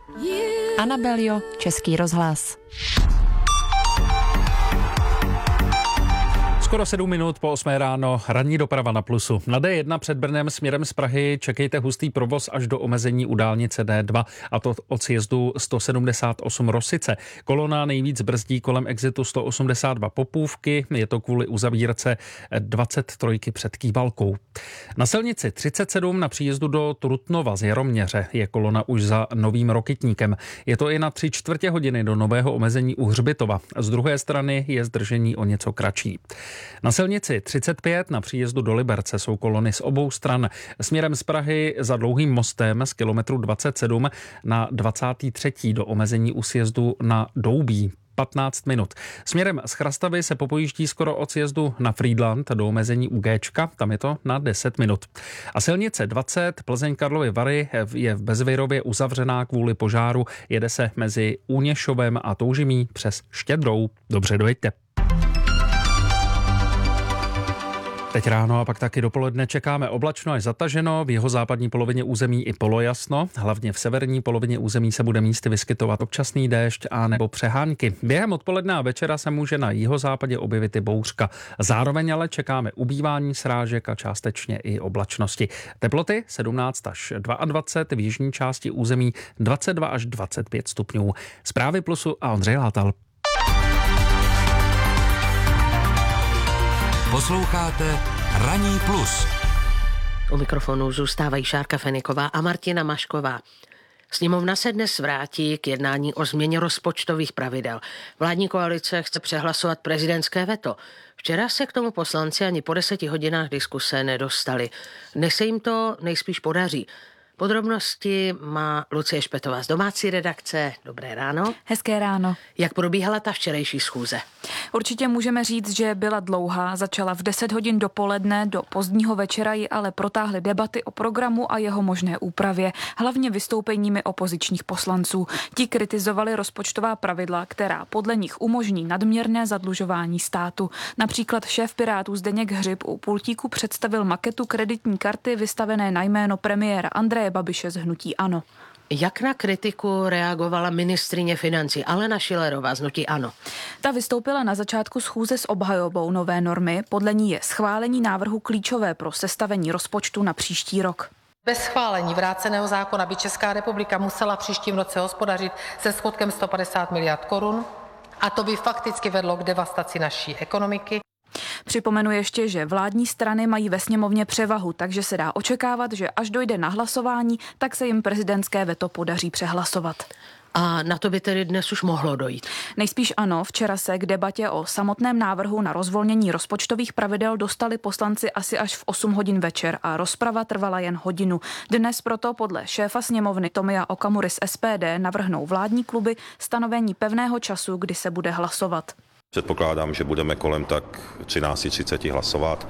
Anabelio, Český rozhlas. Skoro 7 minut po 8 ráno, ranní doprava na Plusu. Na D1 před Brnem směrem z Prahy čekejte hustý provoz až do omezení u dálnice D2, a to od sjezdu 178 Rosice. Kolona nejvíc brzdí kolem exitu 182 Popůvky, je to kvůli uzavírce 23 před Kývalkou. Na silnici 37 na příjezdu do Trutnova z Jaroměře je kolona už za Novým Rokytníkem. Je to i na 3/4 hodiny do nového omezení u Hřbitova. Z druhé strany je zdržení o něco kratší. Na silnici 35 na příjezdu do Liberce jsou kolony z obou stran. Směrem z Prahy za Dlouhým mostem z kilometru 27 na 23. do omezení u sjezdu na Doubí 15 minut. Směrem z Chrastavy se popojíždí skoro od sjezdu na Frýdlant do omezení u Géčka, tam je to na 10 minut. A silnice 20 Plzeň Karlovy Vary je v Bezvěrově uzavřená kvůli požáru, jede se mezi Úněšovem a Toužimí přes Štědrou. Dobře dojeďte. Teď ráno a pak taky dopoledne čekáme oblačno až zataženo, v jihozápadní polovině území i polojasno, hlavně v severní polovině území se bude místy vyskytovat občasný déšť a nebo přehánky. Během odpoledne a večera se může na jihozápadě objevit i bouřka. Zároveň ale čekáme ubývání srážek a částečně i oblačnosti. Teploty 17 až 22, v jižní části území 22 až 25 stupňů. Zprávy Plusu a Ondřej Látal. Posloucháte Ranní plus. U mikrofonu zůstávají Šárka Feniková a Martina Mašková. Sněmovna se dnes vrátí k jednání o změně rozpočtových pravidel. Vládní koalice chce přehlasovat prezidentské veto. Včera se k tomu poslanci ani po 10 hodinách diskuse nedostali. Dnes se jim to nejspíš podaří. Podrobnosti má Lucie Špetová z domácí redakce. Dobré ráno. Hezké ráno. Jak probíhala ta včerejší schůze? Určitě můžeme říct, že byla dlouhá. Začala v 10 hodin dopoledne, do pozdního večera ji ale protáhly debaty o programu a jeho možné úpravě, hlavně vystoupeními opozičních poslanců. Ti kritizovali rozpočtová pravidla, která podle nich umožní nadměrné zadlužování státu. Například šéf Pirátů Zdeněk Hřib u pultíku představil maketu kreditní karty vystavené na jméno premiéra Andreje Babiše z hnutí ANO. Jak na kritiku reagovala ministryně financí Alena Schillerová z hnutí ANO? Ta vystoupila na začátku schůze s obhajobou nové normy. Podle ní je schválení návrhu klíčové pro sestavení rozpočtu na příští rok. Bez schválení vráceného zákona by Česká republika musela příštím roce hospodařit se schodkem 150 miliard korun a to by fakticky vedlo k devastaci naší ekonomiky. Připomenu ještě, že vládní strany mají ve sněmovně převahu, takže se dá očekávat, že až dojde na hlasování, tak se jim prezidentské veto podaří přehlasovat. A na to by tedy dnes už mohlo dojít? Nejspíš ano, včera se k debatě o samotném návrhu na rozvolnění rozpočtových pravidel dostali poslanci asi až v 8 hodin večer a rozprava trvala jen hodinu. Dnes proto podle šéfa sněmovny Tomia Okamury z SPD navrhnou vládní kluby stanovení pevného času, kdy se bude hlasovat. Předpokládám, že budeme kolem tak 13:30 hlasovat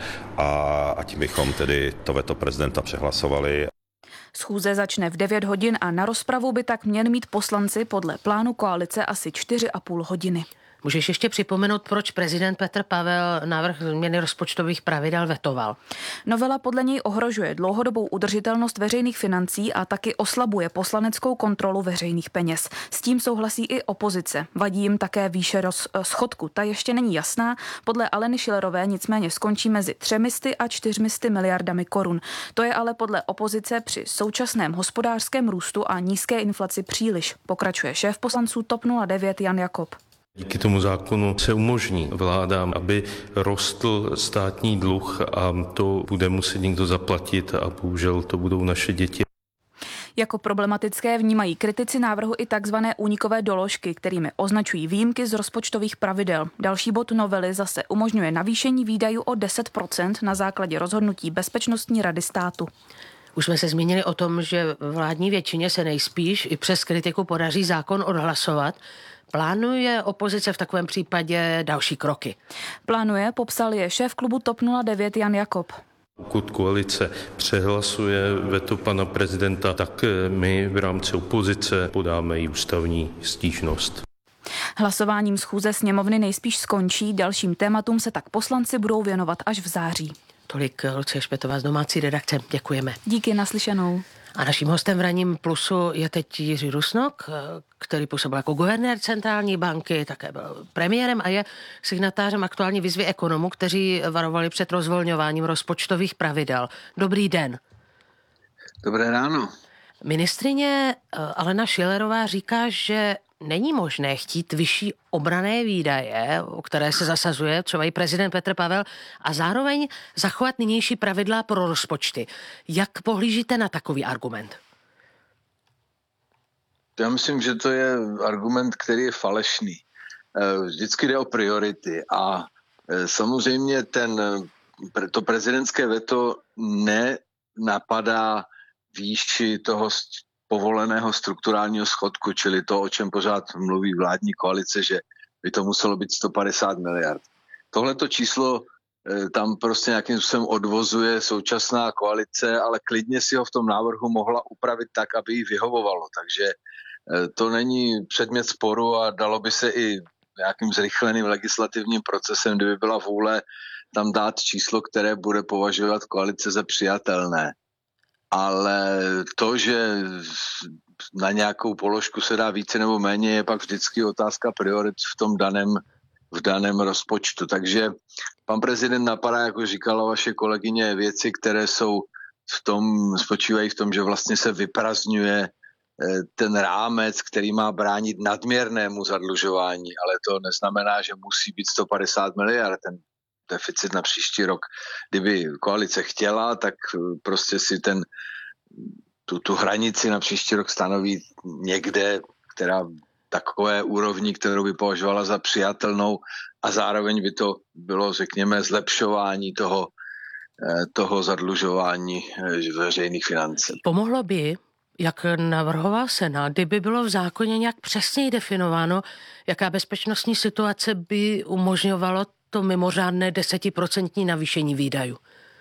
a tím bychom tedy to veto prezidenta přehlasovali. Schůze začne v 9 hodin a na rozpravu by tak měli mít poslanci podle plánu koalice asi 4,5 hodiny. Můžeš ještě připomenout, proč prezident Petr Pavel návrh změny rozpočtových pravidel vetoval? Novela podle něj ohrožuje dlouhodobou udržitelnost veřejných financí a taky oslabuje poslaneckou kontrolu veřejných peněz. S tím souhlasí i opozice. Vadí jim také výše schodku. Ta ještě není jasná. Podle Aleny Schillerové nicméně skončí mezi 300 a 400 miliardami korun. To je ale podle opozice při současném hospodářském růstu a nízké inflaci příliš, pokračuje šéf poslanců TOP 09 Jan Jakob. Díky tomu zákonu se umožní vládám, aby rostl státní dluh a to bude muset někdo zaplatit a bohužel to budou naše děti. Jako problematické vnímají kritici návrhu i takzvané únikové doložky, kterými označují výjimky z rozpočtových pravidel. Další bod novely zase umožňuje navýšení výdajů o 10% na základě rozhodnutí Bezpečnostní rady státu. Už jsme se zmínili o tom, že vládní většině se nejspíš i přes kritiku podaří zákon odhlasovat. Plánuje opozice v takovém případě další kroky? Plánuje, popsal je šéf klubu TOP 09 Jan Jakob. Pokud koalice přehlasuje veto pana prezidenta, tak my v rámci opozice podáme i ústavní stížnost. Hlasováním schůze sněmovny nejspíš skončí, dalším tématům se tak poslanci budou věnovat až v září. Tolik Lucie Špetová z domácí redakce. Děkujeme. Díky, naslyšenou. A naším hostem v Ranním plusu je teď Jiří Rusnok, který působil jako guvernér centrální banky, také byl premiérem a je signatářem aktuální výzvy ekonomů, kteří varovali před rozvolňováním rozpočtových pravidel. Dobrý den. Dobré ráno. Ministryně Alena Schillerová říká, že není možné chtít vyšší obranné výdaje, o které se zasazuje třeba i prezident Petr Pavel, a zároveň zachovat nynější pravidla pro rozpočty. Jak pohlížíte na takový argument? Já myslím, že to je argument, který je falešný. Vždycky jde o priority a samozřejmě to prezidentské veto nenapadá výši toho povoleného strukturálního schodku, čili to, o čem pořád mluví vládní koalice, že by to muselo být 150 miliard. Tohleto číslo tam prostě nějakým způsobem odvozuje současná koalice, ale klidně si ho v tom návrhu mohla upravit tak, aby jí vyhovovalo. Takže to není předmět sporu a dalo by se i nějakým zrychleným legislativním procesem, kdyby byla vůle tam dát číslo, které bude považovat koalice za přijatelné. Ale to, že na nějakou položku se dá více nebo méně, je pak vždycky otázka priorit v daném rozpočtu. Takže pan prezident napadá, jako říkala vaše kolegyně, věci, které spočívají v tom, že vlastně se vyprazňuje ten rámec, který má bránit nadměrnému zadlužování, ale to neznamená, že musí být 150 miliard. Ten deficit na příští rok, kdyby koalice chtěla, tak prostě si tu hranici na příští rok stanoví někde, která takové úrovni, kterou by považovala za přijatelnou a zároveň by to bylo, řekněme, zlepšování toho zadlužování veřejných financí. Pomohlo by, jak navrhoval Senát, kdyby bylo v zákoně nějak přesněji definováno, jaká bezpečnostní situace by umožňovalo to mimořádné 10% navýšení výdajů?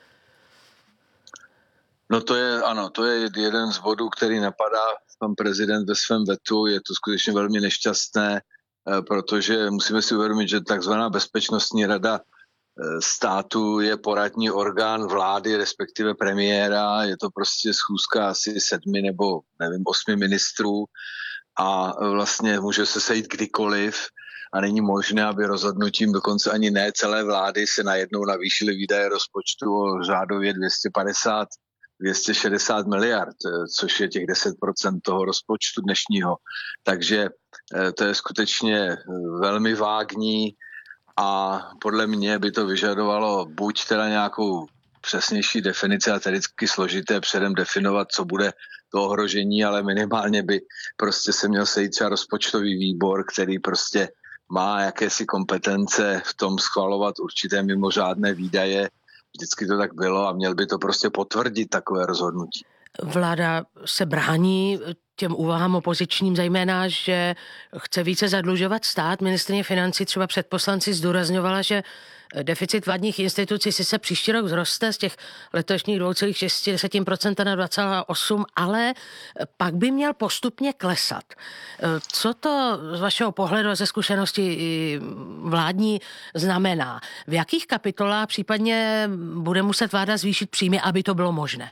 No to je jeden z bodů, který napadá pan prezident ve svém vetu. Je to skutečně velmi nešťastné, protože musíme si uvědomit, že takzvaná bezpečnostní rada státu je poradní orgán vlády, respektive premiéra. Je to prostě schůzka asi 7 nebo 8 ministrů a vlastně může se sejít kdykoliv a není možné, aby rozhodnutím dokonce ani ne celé vlády se najednou navýšily výdaje rozpočtu o řádově 260 miliard, což je těch 10% toho rozpočtu dnešního. Takže to je skutečně velmi vágní a podle mě by to vyžadovalo buď teda nějakou přesnější definici a tedy složité předem definovat, co bude to ohrožení, ale minimálně by prostě se měl sejít třeba rozpočtový výbor, který prostě má jakési kompetence v tom schvalovat určité mimořádné výdaje. Vždycky to tak bylo a měl by to prostě potvrdit takové rozhodnutí. Vláda se brání těm úvahám opozičním, zejména, že chce více zadlužovat stát. Ministryně financí třeba před poslanci zdůrazňovala, že deficit vládních institucí se příští rok vzroste z těch letošních 2,6% na 2,8%, ale pak by měl postupně klesat. Co to z vašeho pohledu a ze zkušenosti vládní znamená? V jakých kapitolách případně bude muset vláda zvýšit příjmy, aby to bylo možné?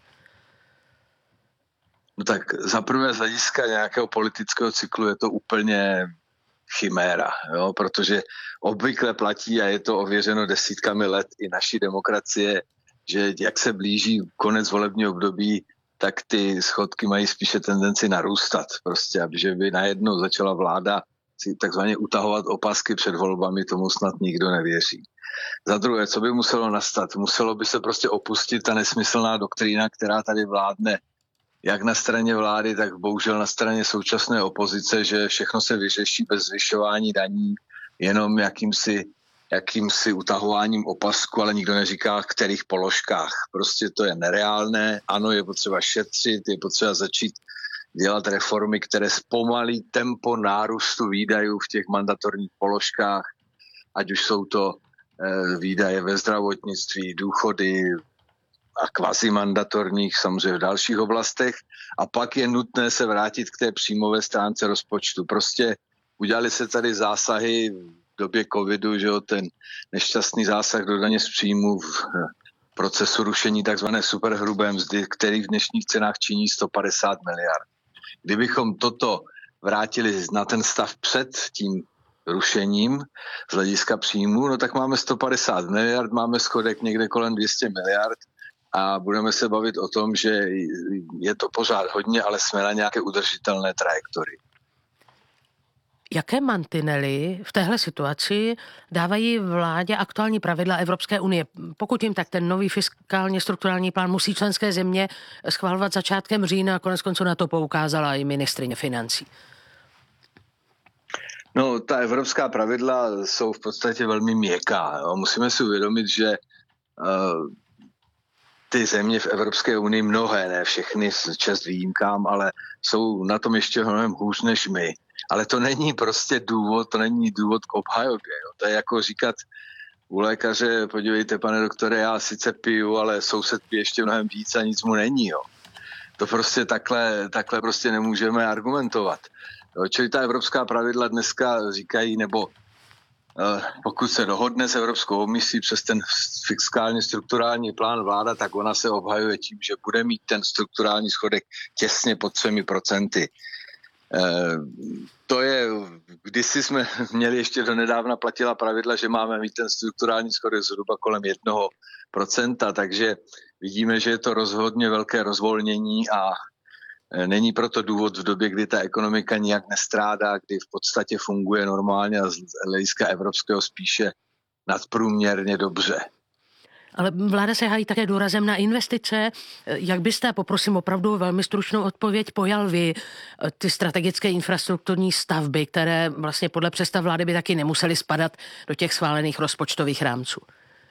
No tak zaprvé z hlediska nějakého politického cyklu je to úplně chiméra, jo? Protože obvykle platí a je to ověřeno desítkami let i naší demokracie, že jak se blíží konec volebního období, tak ty schodky mají spíše tendenci narůstat. Prostě, že by najednou začala vláda si takzvaně utahovat opasky před volbami, tomu snad nikdo nevěří. Za druhé, co by muselo nastat? Muselo by se prostě opustit ta nesmyslná doktrína, která tady vládne jak na straně vlády, tak bohužel na straně současné opozice, že všechno se vyřeší bez zvyšování daní, jenom jakýmsi utahováním opasku, ale nikdo neříká, v kterých položkách. Prostě to je nereálné. Ano, je potřeba šetřit, je potřeba začít dělat reformy, které zpomalí tempo nárůstu výdajů v těch mandatorních položkách, ať už jsou to výdaje ve zdravotnictví, důchody a kvazimandatorních samozřejmě v dalších oblastech. A pak je nutné se vrátit k té příjmové stránce rozpočtu. Prostě udělali se tady zásahy v době covidu, že jo, ten nešťastný zásah do daně z příjmu v procesu rušení takzvané superhrubé mzdy, který v dnešních cenách činí 150 miliard. Kdybychom toto vrátili na ten stav před tím rušením z hlediska příjmů, no tak máme 150 miliard, máme schodek někde kolem 200 miliard a budeme se bavit o tom, že je to pořád hodně, ale jsme na nějaké udržitelné trajektorii. Jaké mantinely v téhle situaci dávají vládě aktuální pravidla Evropské unie? Pokud jim tak ten nový fiskálně strukturální plán musí členské země schvalovat začátkem října, konec konců na to poukázala i ministryně financí. No, ta evropská pravidla jsou v podstatě velmi měkká. Jo. Musíme si uvědomit, že ty země v Evropské unii, mnohé, ne všechny, s čest výjimkám, ale jsou na tom ještě mnohem hůř než my. Ale to není prostě důvod, to není důvod k obhajobě. Jo. To je jako říkat u lékaře, podívejte, pane doktore, já sice piju, ale soused pije ještě mnohem víc a nic mu není. Jo. To prostě takhle prostě nemůžeme argumentovat. Jo. Čili ta evropská pravidla dneska říkají, nebo pokud se dohodne s Evropskou komisí přes ten fiskálně strukturální plán vláda, tak ona se obhajuje tím, že bude mít ten strukturální schodek těsně pod 3%. To je, kdysi jsme měli ještě do nedávna platila pravidla, že máme mít ten strukturální schodek zhruba kolem 1%, takže vidíme, že je to rozhodně velké rozvolnění a není proto důvod v době, kdy ta ekonomika nijak nestrádá, kdy v podstatě funguje normálně a z hlediska evropského spíše nadprůměrně dobře. Ale vláda se hájí také důrazem na investice. Jak byste, poprosím opravdu velmi stručnou odpověď, pojal vy ty strategické infrastrukturní stavby, které vlastně podle představ vlády by taky nemusely spadat do těch schválených rozpočtových rámců?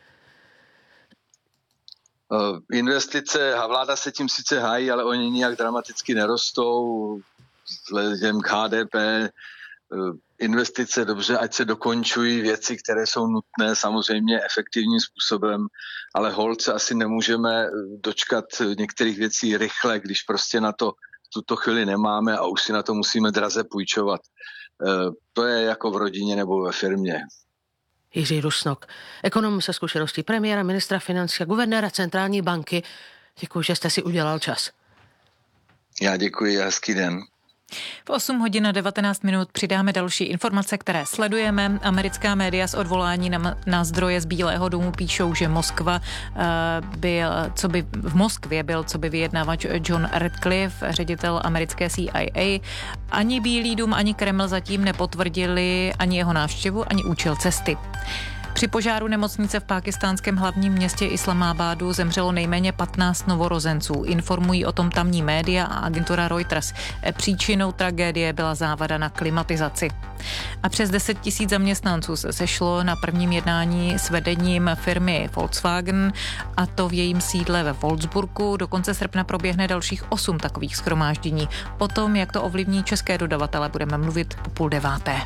Investice, vláda se tím sice hájí, ale oni nijak dramaticky nerostou vzhledem k HDP. Investice dobře, ať se dokončují věci, které jsou nutné samozřejmě efektivním způsobem, ale holt se asi nemůžeme dočkat některých věcí rychle, když prostě na to v tuto chvíli nemáme a už si na to musíme draze půjčovat. To je jako v rodině nebo ve firmě. Jiří Rusnok, ekonom se zkušeností premiéra, ministra financí a guvernéra centrální banky. Děkuji, že jste si udělal čas. Já děkuji a hezký den. V 8 hodin a 19 minut přidáme další informace, které sledujeme. Americká média s odvolání na zdroje z Bílého domu píšou, že v Moskvě byl vyjednávač John Ratcliffe, ředitel americké CIA. Ani Bílý dům, ani Kreml zatím nepotvrdili ani jeho návštěvu, ani účel cesty. Při požáru nemocnice v pákistánském hlavním městě Islamabadu zemřelo nejméně 15 novorozenců. Informují o tom tamní média a agentura Reuters. Příčinou tragédie byla závada na klimatizaci. A přes 10 000 zaměstnanců se sešlo na prvním jednání s vedením firmy Volkswagen, a to v jejím sídle ve Wolfsburgu. Do konce srpna proběhne dalších 8 takových shromáždění. O tom, jak to ovlivní české dodavatele, budeme mluvit po 8:30.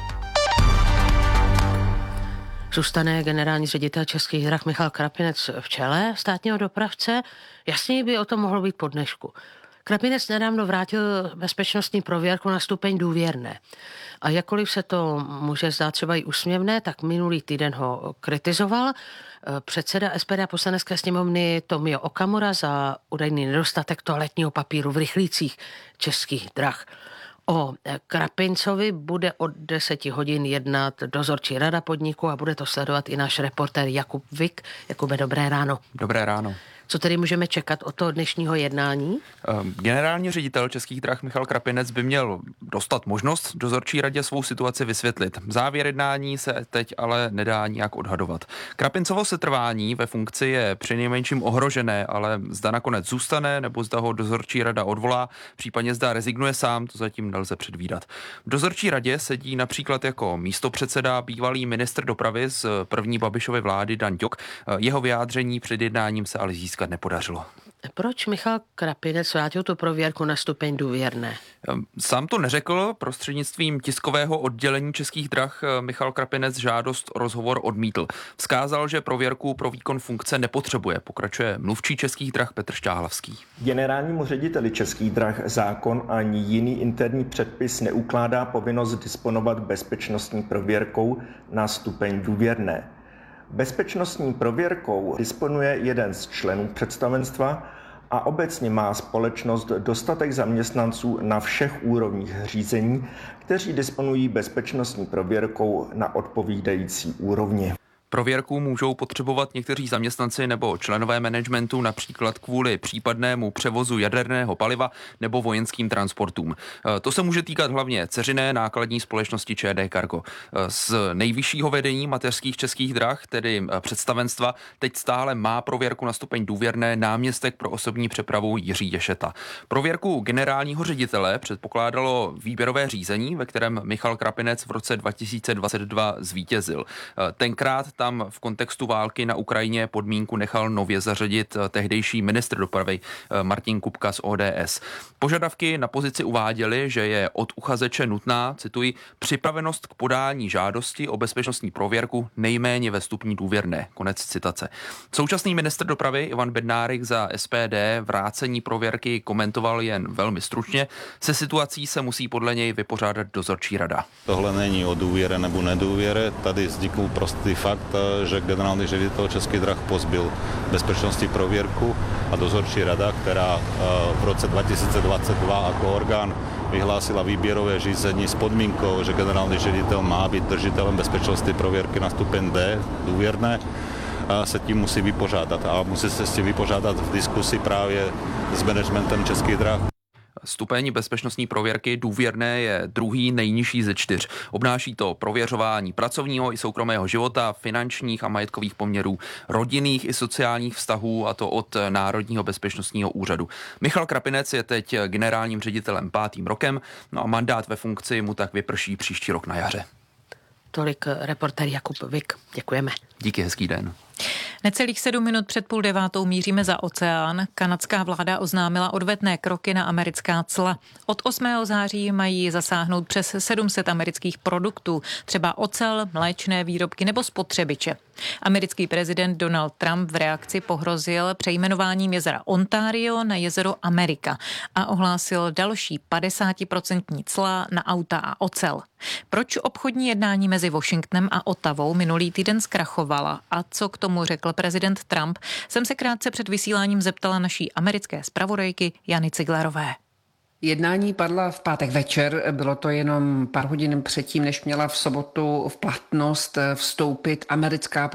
Zůstane generální ředitel Českých drah Michal Krapinec v čele státního dopravce? Jasněji by o tom mohlo být po dnešku. Krapinec nedávno vrátil bezpečnostní prověrku na stupeň důvěrné. A jakkoliv se to může zdát třeba i úsměvné, tak minulý týden ho kritizoval předseda SPD poslanecké sněmovny Tomio Okamura za údajný nedostatek toaletního papíru v rychlících Českých drah. O Krapincovi bude od 10 hodin jednat dozorčí rada podniku a bude to sledovat i náš reportér Jakub Vik. Jakube, dobré ráno. Dobré ráno. Co tedy můžeme čekat od toho dnešního jednání? Generální ředitel Českých drah Michal Krapinec by měl dostat možnost dozorčí radě svou situaci vysvětlit. Závěr jednání se teď ale nedá nijak odhadovat. Krapincovo setrvání ve funkci je přinejmenším ohrožené, ale zda nakonec zůstane, nebo zda ho dozorčí rada odvolá, případně zda rezignuje sám, to zatím nelze předvídat. V dozorčí radě sedí například jako místopředseda bývalý ministr dopravy z první Babišovy vlády Dan Ťok. Jeho vyjádření před jednáním se ale získat nepodařilo. Proč Michal Krapinec vrátil tu prověrku na stupeň důvěrné? Sám to neřekl, prostřednictvím tiskového oddělení Českých drah Michal Krapinec žádost o rozhovor odmítl. Vzkázal, že prověrku pro výkon funkce nepotřebuje, pokračuje mluvčí Českých drah Petr Šťáhlavský. Generálnímu řediteli Českých drah zákon ani jiný interní předpis neukládá povinnost disponovat bezpečnostní prověrkou na stupeň důvěrné. Bezpečnostní prověrkou disponuje jeden z členů představenstva a obecně má společnost dostatek zaměstnanců na všech úrovních řízení, kteří disponují bezpečnostní prověrkou na odpovídající úrovni. Prověrku můžou potřebovat někteří zaměstnanci nebo členové managementu například kvůli případnému převozu jaderného paliva nebo vojenským transportům. To se může týkat hlavně dceřiné nákladní společnosti ČD Cargo. Z nejvyššího vedení mateřských Českých drah, tedy představenstva, teď stále má prověrku na stupeň důvěrné náměstek pro osobní přepravu Jiří Ješeta. Prověrku generálního ředitele předpokládalo výběrové řízení, ve kterém Michal Krapinec v roce 2022 zvítězil. Tenkrát tam v kontextu války na Ukrajině podmínku nechal nově zařadit tehdejší ministr dopravy Martin Kupka z ODS. Požadavky na pozici uváděly, že je od uchazeče nutná, cituji, připravenost k podání žádosti o bezpečnostní prověrku nejméně ve stupni důvěrné. Konec citace. Současný ministr dopravy Ivan Bednárik za SPD vrácení prověrky komentoval jen velmi stručně. Se situací se musí podle něj vypořádat dozorčí rada. Tohle není o důvěře nebo nedůvěře, tady vznikl prostý fakt, že generální ředitel Českých drah pozbyl bezpečnostní prověrku a dozorčí rada, která v roce 2022 jako orgán vyhlásila výběrové řízení s podmínkou, že generální ředitel má být držitelem bezpečnostní prověrky na stupeň D, důvěrné, se tím musí vypořádat a musí se s tím vypořádat v diskusi právě s managementem Českých drah. Stupeň bezpečnostní prověrky důvěrné je druhý nejnižší ze 4. Obnáší to prověřování pracovního i soukromého života, finančních a majetkových poměrů, rodinných i sociálních vztahů, a to od Národního bezpečnostního úřadu. Michal Krapinec je teď generálním ředitelem 5. rokem, no a mandát ve funkci mu tak vyprší příští rok na jaře. Tolik reportér Jakub Vik. Děkujeme. Díky, hezký den. Necelých 7 minut před 8:30 míříme za oceán. Kanadská vláda oznámila odvetné kroky na americká cla. Od 8. září mají zasáhnout přes 700 amerických produktů, třeba ocel, mléčné výrobky nebo spotřebiče. Americký prezident Donald Trump v reakci pohrozil přejmenováním jezera Ontario na jezero Amerika a ohlásil další 50% cla na auta a ocel. Proč obchodní jednání mezi Washingtonem a Ottawou minulý týden zkrachovala a co k tomu řekl prezident Trump, jsem se krátce před vysíláním zeptala naší americké zpravodajky Jany Ciglerové. Jednání padla v pátek večer, bylo to jenom pár hodin předtím, než měla v sobotu v platnost vstoupit americká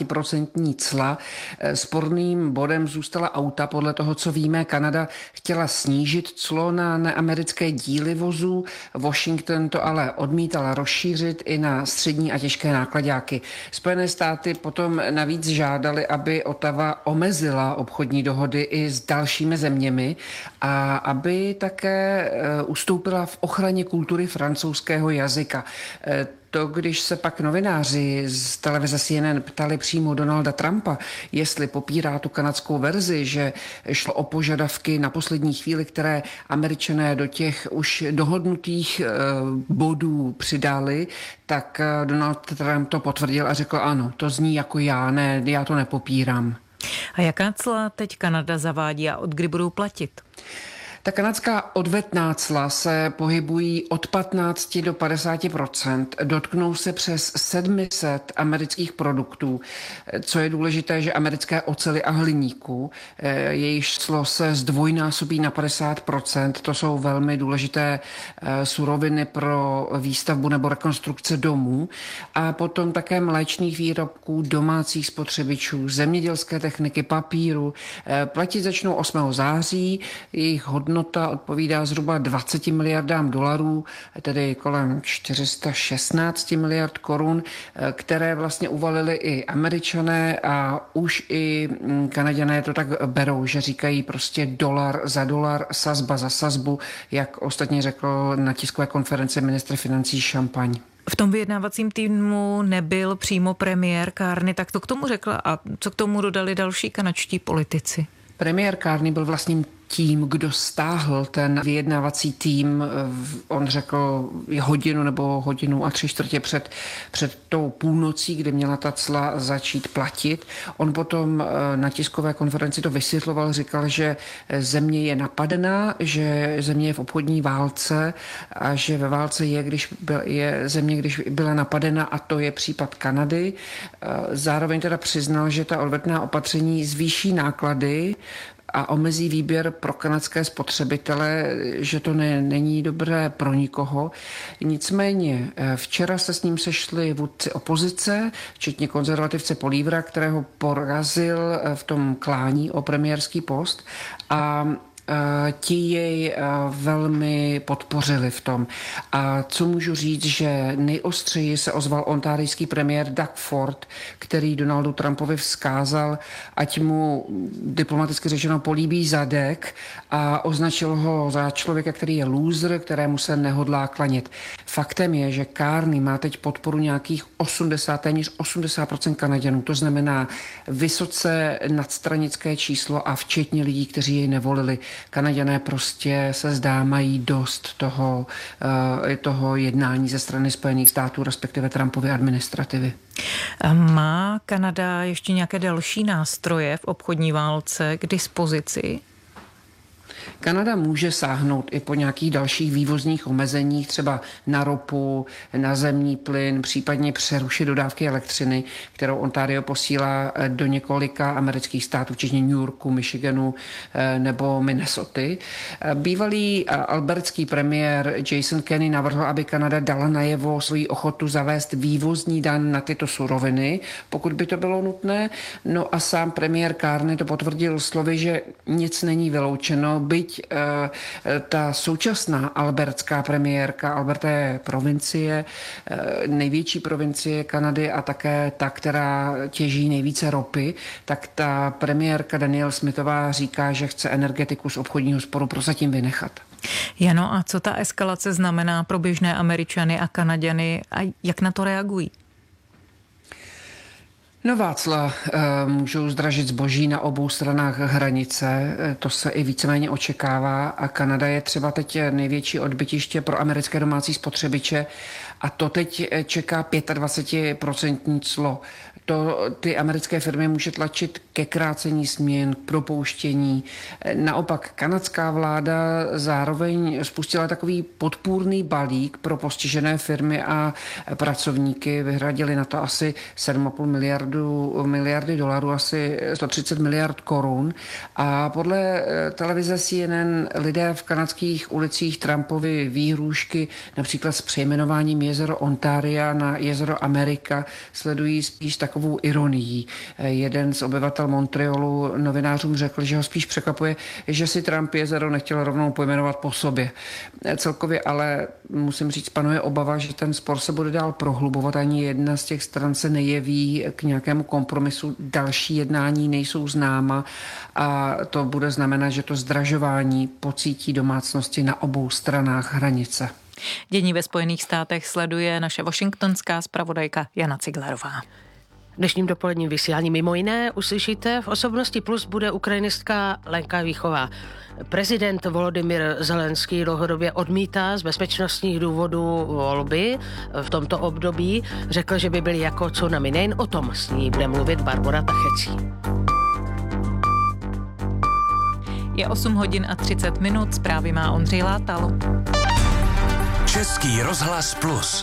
50% cla. Sporným bodem zůstala auta. Podle toho, co víme, Kanada chtěla snížit clo na neamerické díly vozů. Washington to ale odmítal rozšířit i na střední a těžké nákladáky. Spojené státy potom navíc žádali, aby Ottawa omezila obchodní dohody i s dalšími zeměmi a aby také ustoupila v ochraně kultury francouzského jazyka. To, když se pak novináři z televize CNN ptali přímo Donalda Trumpa, jestli popírá tu kanadskou verzi, že šlo o požadavky na poslední chvíli, které Američané do těch už dohodnutých bodů přidali, tak Donald Trump to potvrdil a řekl ano, to zní jako já to nepopírám. A jaká cla teď Kanada zavádí a od kdy budou platit? Ta kanadská odvetná cla se pohybují od 15 do 50%, dotknou se přes 700 amerických produktů. Co je důležité, že americké ocely a hliníku, jejichž clo se zdvojnásobí na 50%, to jsou velmi důležité suroviny pro výstavbu nebo rekonstrukce domů, a potom také mléčných výrobků, domácích spotřebičů, zemědělské techniky, papíru. Platit začnou 8. září, jejich hodnota odpovídá zhruba 20 miliardám dolarů, tedy kolem 416 miliard korun, které vlastně uvalili i Američané a už i Kanaďané to tak berou, že říkají prostě dolar za dolar, sazba za sazbu, jak ostatně řekl na tiskové konferenci ministr financí Champagne. V tom vyjednávacím týmu nebyl přímo premiér Carney, tak to k tomu řekla a co k tomu dodali další kanadští politici? Premiér Carney byl vlastním tím, kdo stáhl ten vyjednávací tým, on řekl hodinu nebo hodinu a 3/4 před tou půlnocí, kdy měla ta cla začít platit. On potom na tiskové konferenci to vysvětloval, říkal, že země je napadená, že země je v obchodní válce a že ve válce je země, když byla napadena, a to je případ Kanady. Zároveň teda přiznal, že ta odvetná opatření zvýší náklady a omezí výběr pro kanadské spotřebitele, že to není dobré pro nikoho. Nicméně včera se s ním sešli vůdci opozice, včetně konzervativce Polívra, kterého porazil v tom klání o premiérský post, a ti jej velmi podpořili v tom. A co můžu říct, že nejostřeji se ozval ontárijský premiér Doug Ford, který Donaldu Trumpovi vzkázal, ať mu diplomaticky řečeno políbí zadek, a označil ho za člověka, který je loser, kterému se nehodlá klanit. Faktem je, že Carney má teď podporu nějakých téměř 80% Kanaďanů. To znamená vysoce nadstranické číslo a včetně lidí, kteří jej nevolili. Kanaďané prostě se zdá mají dost toho jednání ze strany Spojených států, respektive Trumpovy administrativy. Má Kanada ještě nějaké další nástroje v obchodní válce k dispozici? Kanada může sáhnout i po nějakých dalších vývozních omezeních, třeba na ropu, na zemní plyn, případně přerušit dodávky elektřiny, kterou Ontario posílá do několika amerických států, včetně New Yorku, Michiganu nebo Minnesoty. Bývalý albertský premiér Jason Kenney navrhl, aby Kanada dala najevo svoji ochotu zavést vývozní daň na tyto suroviny, pokud by to bylo nutné. No a sám premiér Carney to potvrdil slovy, že nic není vyloučeno, byť ta současná albertská premiérka, Alberta je provincie, největší provincie Kanady a také ta, která těží nejvíce ropy, tak ta premiérka Danielle Smithová říká, že chce energetiku z obchodního sporu prozatím vynechat. Jano, a co ta eskalace znamená pro běžné Američany a Kanaďany a jak na to reagují? Nová cla můžou zdražit zboží na obou stranách hranice, to se i víceméně očekává, a Kanada je třeba teď největší odbytiště pro americké domácí spotřebiče a to teď čeká 25% clo. To ty americké firmy může tlačit ke krácení směn, k propouštění. Naopak kanadská vláda zároveň spustila takový podpůrný balík pro postižené firmy a pracovníky. Vyhradili na to asi 7,5 miliardy dolarů, asi 130 miliard korun. A podle televize CNN lidé v kanadských ulicích Trumpovy výhrůžky, například s přejmenováním jezero Ontaria na jezero Amerika, sledují spíš takovou ironií. Jeden z obyvatel Montrealu novinářům řekl, že ho spíš překvapuje, že si Trump jezero nechtěl rovnou pojmenovat po sobě. Celkově ale musím říct, panuje obava, že ten spor se bude dál prohlubovat. Ani jedna z těch stran se nejeví k nějakému kompromisu. Další jednání nejsou známa a to bude znamenat, že to zdražování pocítí domácnosti na obou stranách hranice. Dění ve Spojených státech sleduje naše washingtonská zpravodajka Jana Ciglerová. V dnešním dopoledním vysílání mimo jiné uslyšíte, v Osobnosti Plus bude ukrajinistka Lenka Víchová. Prezident Volodymyr Zelenský dlouhodobě odmítá z bezpečnostních důvodů volby v tomto období. Řekl, že by byly jako tsunami. Nejen o tom s ní bude mluvit Barbora Tachecí. Je 8:30, zprávy má Ondřej Látal. Český rozhlas Plus.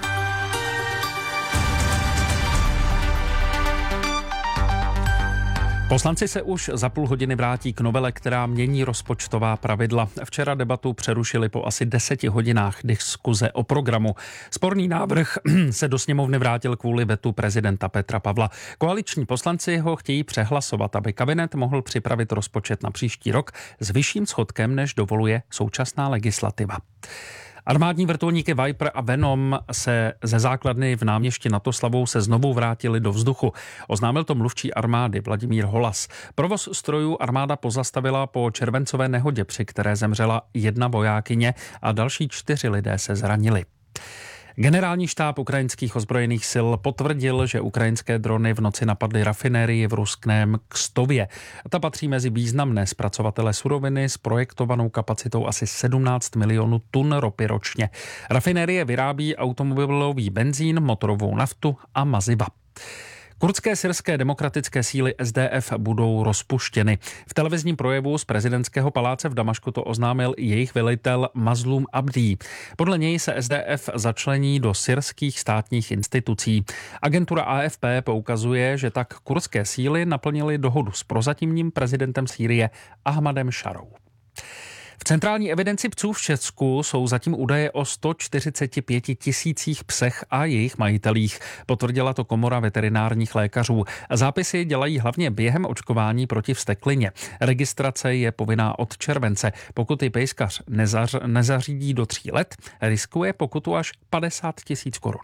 Poslanci se už za půl hodiny vrátí k novele, která mění rozpočtová pravidla. Včera debatu přerušili po asi 10 hodinách diskuze o programu. Sporný návrh se do sněmovny vrátil kvůli vetu prezidenta Petra Pavla. Koaliční poslanci ho chtějí přehlasovat, aby kabinet mohl připravit rozpočet na příští rok s vyšším schodkem, než dovoluje současná legislativa. Armádní vrtulníky Viper a Venom se ze základny v náměstí nad Oslavou se znovu vrátili do vzduchu. Oznámil to mluvčí armády Vladimír Holas. Provoz strojů armáda pozastavila po červencové nehodě, při které zemřela 1 vojákyně a další 4 lidé se zranili. Generální štáb ukrajinských ozbrojených sil potvrdil, že ukrajinské drony v noci napadly rafinérii v ruském Kstově. Ta patří mezi významné zpracovatele suroviny s projektovanou kapacitou asi 17 milionů tun ropy ročně. Rafinérie vyrábí automobilový benzín, motorovou naftu a maziva. Kurdské syrské demokratické síly SDF budou rozpuštěny. V televizním projevu z prezidentského paláce v Damašku to oznámil jejich velitel Mazlum Abdí. Podle něj se SDF začlení do syrských státních institucí. Agentura AFP poukazuje, že tak kurdské síly naplnily dohodu s prozatímním prezidentem Sýrie Ahmadem Šarou. V centrální evidenci psů v Česku jsou zatím údaje o 145 000 psech a jejich majitelích. Potvrdila to Komora veterinárních lékařů. Zápisy dělají hlavně během očkování proti vzteklině. Registrace je povinná od července. Pokud ji pejskař nezařídí do 3 let, riskuje pokutu až 50 000 korun.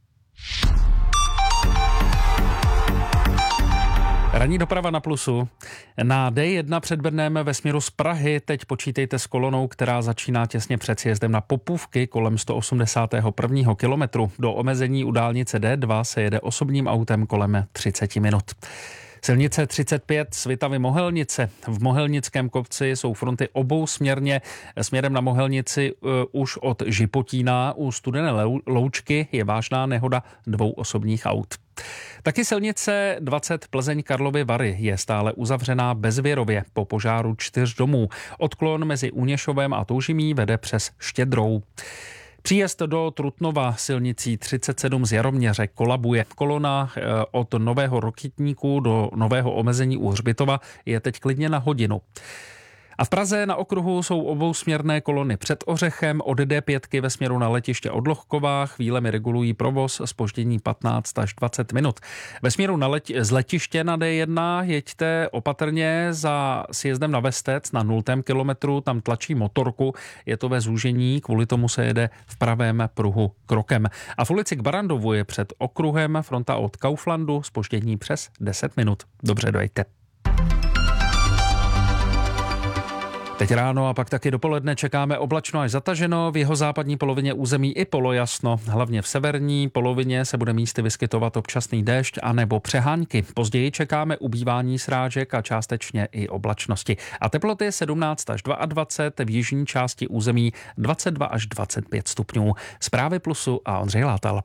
Ranní doprava na Plusu. Na D1 před Brnem ve směru z Prahy teď počítejte s kolonou, která začíná těsně před sjezdem na Popůvky kolem 181. kilometru. Do omezení u dálnice D2 se jede osobním autem kolem 30 minut. Silnice 35 Svitavy-Mohelnice. V Mohelnickém kopci jsou fronty obousměrně. Směrem na Mohelnici už od Žipotína u Studené Loučky je vážná nehoda 2 osobních aut. Taky silnice 20 Plzeň Karlovy Vary je stále uzavřená bezvěrově po požáru 4 domů. Odklon mezi Uněšovem a Toužimí vede přes Štědrou. Příjezd do Trutnova silnicí 37 z Jaroměře kolabuje. Kolona od Nového Rokitníku do Nového omezení u Hřbitova je teď klidně na hodinu. A v Praze na okruhu jsou obousměrné kolony před Ořechem, od D5 ve směru na letiště Odlohková chvílemi regulují provoz, zpoždění 15 až 20 minut. Ve směru z letiště na D1 jeďte opatrně za sjezdem na Vestec na 0. kilometru, tam tlačí motorku, je to ve zúžení, kvůli tomu se jede v pravém pruhu krokem. A v ulici k Barandovu je před okruhem fronta od Kauflandu, zpoždění přes 10 minut. Dobře dojďte. Teď ráno a pak taky dopoledne čekáme oblačno až zataženo, v jihozápadní polovině území i polojasno. Hlavně v severní polovině se bude místy vyskytovat občasný déšť a nebo přehánky. Později čekáme ubývání srážek a částečně i oblačnosti. A teploty 17 až 22, v jižní části území 22 až 25 stupňů. Zprávy Plusu a Ondřej Látal.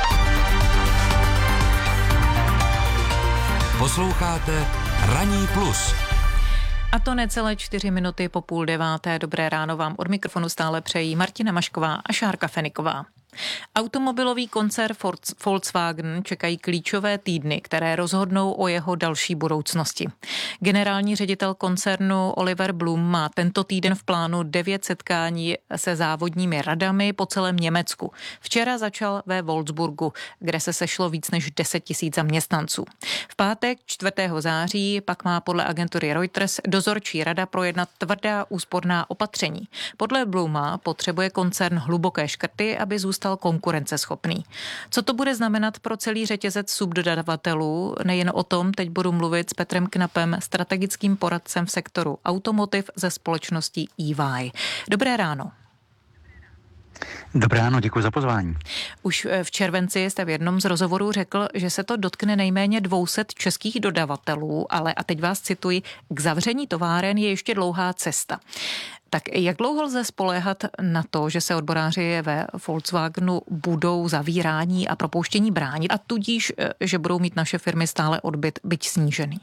Posloucháte Ranní plus. A to necelé 4 minuty po 8:30. Dobré ráno vám od mikrofonu stále přejí Martina Mašková a Šárka Feniková. Automobilový koncern Volkswagen čekají klíčové týdny, které rozhodnou o jeho další budoucnosti. Generální ředitel koncernu Oliver Blume má tento týden v plánu 9 setkání se závodními radami po celém Německu. Včera začal ve Wolfsburgu, kde se sešlo víc než 10 000 zaměstnanců. V pátek 4. září pak má podle agentury Reuters dozorčí rada projednat tvrdá úsporná opatření. Podle Bluma potřebuje koncern hluboké škrty, aby zůstal konkurenceschopný. Co to bude znamenat pro celý řetězec subdodavatelů? Nejen o tom teď budu mluvit s Petrem Knapem, strategickým poradcem v sektoru automotiv ze společnosti EY. Dobré ráno. Dobré ráno, děkuji za pozvání. Už v červenci jste v jednom z rozhovorů řekl, že se to dotkne nejméně 200 českých dodavatelů, ale, a teď vás cituji, k zavření továren je ještě dlouhá cesta. Tak jak dlouho lze spoléhat na to, že se odboráři ve Volkswagenu budou zavírání a propouštění bránit a tudíž, že budou mít naše firmy stále odbyt, byť snížený?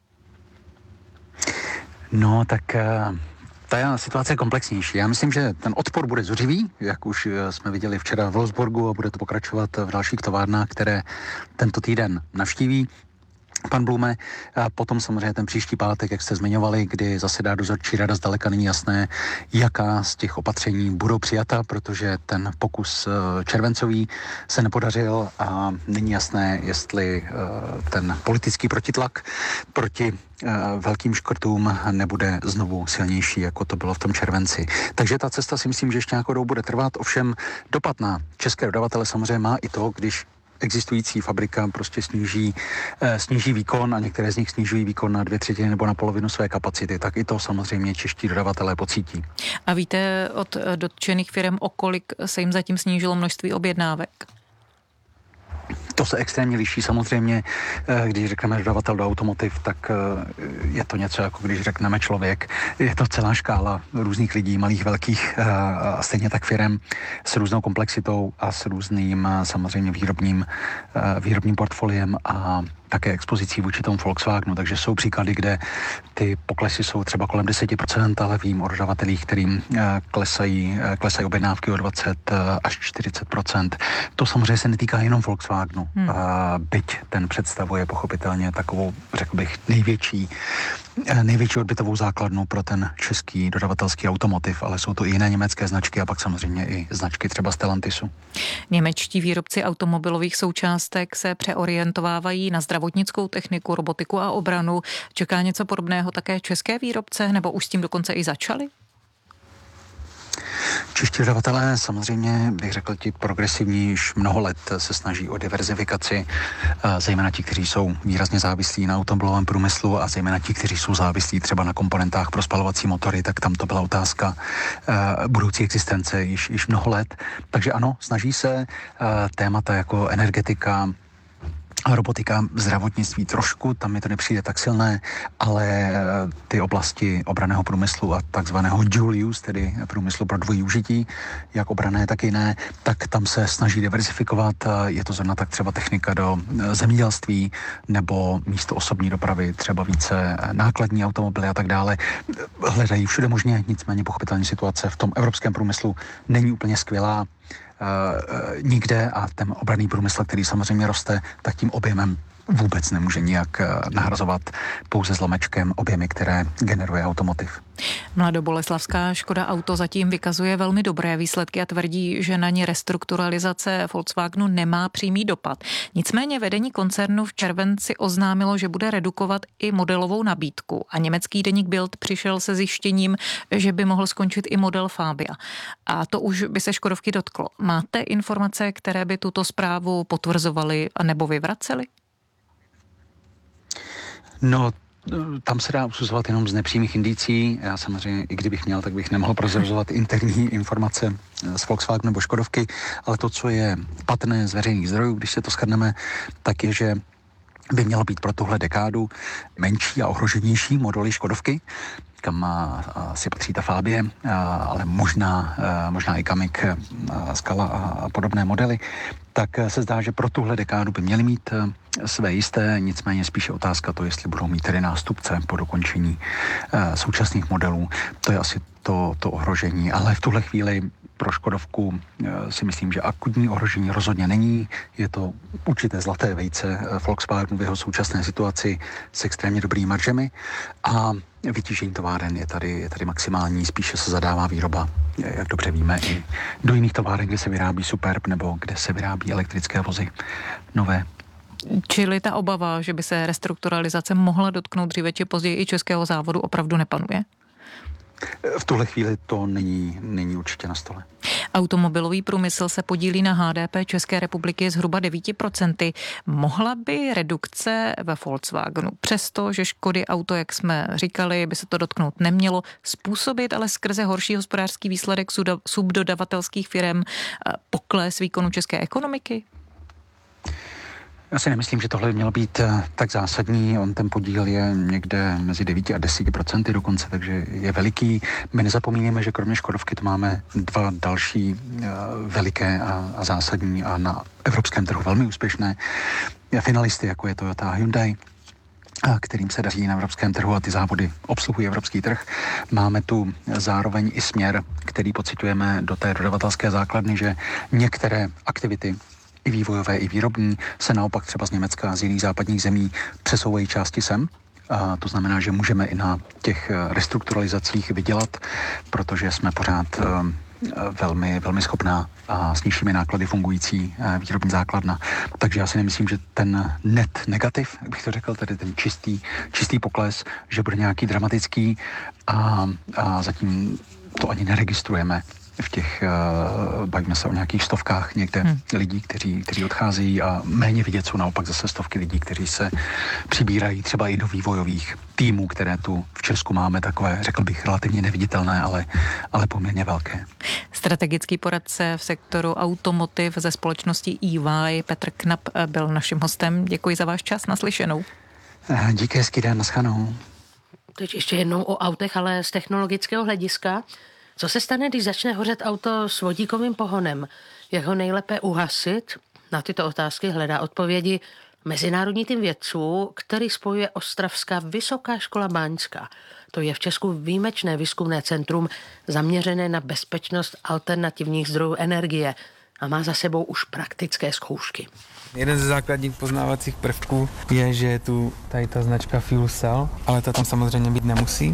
No tak ta situace je komplexnější. Já myslím, že ten odpor bude zuřivý, jak už jsme viděli včera v Wolfsburgu, a bude to pokračovat v dalších továrnách, které tento týden navštíví pan Blume. A potom samozřejmě ten příští pátek, jak jste zmiňovali, kdy zasedá dozorčí rada, zdaleka není jasné, jaká z těch opatření budou přijata, protože ten pokus červencový se nepodařil a není jasné, jestli ten politický protitlak proti velkým škrtům nebude znovu silnější, jako to bylo v tom červenci. Takže ta cesta si myslím, že ještě nějakou dobu bude trvat, ovšem dopad na české dodavatele samozřejmě má i to, když existující fabrika prostě sníží výkon a některé z nich snižují výkon na 2/3 nebo na polovinu své kapacity, tak i to samozřejmě čeští dodavatelé pocítí. A víte od dotčených firm, o kolik se jim zatím snížilo množství objednávek? To se extrémně liší samozřejmě, když řekneme dodavatel do automotiv, tak je to něco jako když řekneme člověk. Je to celá škála různých lidí, malých, velkých a stejně tak firem s různou komplexitou a s různým samozřejmě výrobním portfoliem a také expozicí vůči tomu Volkswagenu, takže jsou příklady, kde ty poklesy jsou třeba kolem 10%, ale vím o dodavatelích, kterým klesají objednávky o 20 až 40%. To samozřejmě se netýká jenom Volkswagenu, byť ten představuje pochopitelně takovou, řekl bych, největší odbytovou základnu pro ten český dodavatelský automotiv, ale jsou to i jiné německé značky a pak samozřejmě i značky třeba Stellantisu. Němečtí výrobci automobilových součástek se přeorientovávají na zdravotnickou techniku, robotiku a obranu. Čeká něco podobného také české výrobce, nebo už s tím dokonce i začali? Čeští dodavatelé samozřejmě, bych řekl, ti progresivní již mnoho let se snaží o diverzifikaci, zejména ti, kteří jsou výrazně závislí na automobilovém průmyslu a zejména ti, kteří jsou závislí třeba na komponentách pro spalovací motory, tak tam to byla otázka budoucí existence již mnoho let. Takže ano, snaží se témata jako energetika, robotika, zdravotnictví trošku, tam mi to nepřijde tak silné, ale ty oblasti obranného průmyslu a takzvaného dual use, tedy průmyslu pro dvojí užití, jak obranné, tak jiné, tak tam se snaží diverzifikovat. Je to zrovna tak třeba technika do zemědělství nebo místo osobní dopravy, třeba více nákladní automobily a tak dále. Hledají všude možně, nicméně pochopitelně situace v tom evropském průmyslu není úplně skvělá. Nikde a ten obranný průmysl, který samozřejmě roste, tak tím objemem vůbec nemůže nijak nahrazovat pouze zlomečkem objemy, které generuje automotiv. Mladoboleslavská Škoda Auto zatím vykazuje velmi dobré výsledky a tvrdí, že na ně restrukturalizace Volkswagenu nemá přímý dopad. Nicméně vedení koncernu v červenci oznámilo, že bude redukovat i modelovou nabídku a německý deník Bild přišel se zjištěním, že by mohl skončit i model Fabia. A to už by se Škodovky dotklo. Máte informace, které by tuto zprávu potvrzovaly a nebo vyvracely? No, tam se dá usuzovat jenom z nepřímých indicí. Já samozřejmě, i kdybych měl, tak bych nemohl prozrazovat interní informace z Volkswagenu nebo Škodovky, ale to, co je patrné z veřejných zdrojů, když se to shrneme, tak je, že by mělo být pro tuhle dekádu menší a ohroženější modely Škodovky, kam si patří ta Fabie, ale možná i Kamik, Skala a podobné modely, tak se zdá, že pro tuhle dekádu by měly mít své jisté, nicméně spíše otázka to, jestli budou mít tedy nástupce po dokončení současných modelů. To je asi to ohrožení, ale v tuhle chvíli pro Škodovku si myslím, že akutní ohrožení rozhodně není. Je to určité zlaté vejce Volkswagenu v jeho současné situaci s extrémně dobrými maržemi a vytížení továren je tady maximální, spíše se zadává výroba, jak dobře víme, i do jiných továren, kde se vyrábí Superb nebo kde se vyrábí elektrické vozy nové. Čili ta obava, že by se restrukturalizace mohla dotknout dříve či později i českého závodu, opravdu nepanuje? V tuhle chvíli to není určitě na stole. Automobilový průmysl se podílí na HDP České republiky zhruba 9%. Mohla by redukce ve Volkswagenu, přesto, že Škody Auto, jak jsme říkali, by se to dotknout nemělo, způsobit ale skrze horší hospodářský výsledek subdodavatelských firem pokles výkonu české ekonomiky? Já si nemyslím, že tohle by mělo být tak zásadní. On ten podíl je někde mezi 9 a 10% dokonce, takže je veliký. My nezapomínáme, že kromě Škodovky to máme dva další veliké a zásadní a na evropském trhu velmi úspěšné finalisty, jako je Toyota a Hyundai, kterým se daří na evropském trhu a ty závody obsluhují evropský trh. Máme tu zároveň i směr, který pociťujeme do té dodavatelské základny, že některé aktivity i vývojové, i výrobní, se naopak třeba z Německa a z jiných západních zemí přesouvají části sem. A to znamená, že můžeme i na těch restrukturalizacích vydělat, protože jsme pořád velmi, velmi schopná a s nižšími náklady fungující výrobní základna. Takže já si nemyslím, že ten net negativ, jak bych to řekl, tedy ten čistý pokles, že bude nějaký dramatický a zatím to ani neregistrujeme bavíme se o nějakých stovkách někde lidí, kteří odcházejí a méně vidět jsou naopak zase stovky lidí, kteří se přibírají třeba i do vývojových týmů, které tu v Česku máme takové, řekl bych, relativně neviditelné, ale poměrně velké. Strategický poradce v sektoru automotiv ze společnosti EY Petr Knap byl naším hostem. Děkuji za váš čas, naslyšenou. Díky, hezký den, naschanou. Teď ještě jednou o autech, ale z technologického hlediska. Co se stane, když začne hořet auto s vodíkovým pohonem? Jak ho nejlépe uhasit? Na tyto otázky hledá odpovědi mezinárodní tým vědců, který spojuje Ostravská vysoká škola báňská. To je v Česku výjimečné výzkumné centrum zaměřené na bezpečnost alternativních zdrojů energie a má za sebou už praktické zkoušky. Jeden ze základních poznávacích prvků je, že je tu tady ta značka Fuel Cell, ale ta tam samozřejmě být nemusí.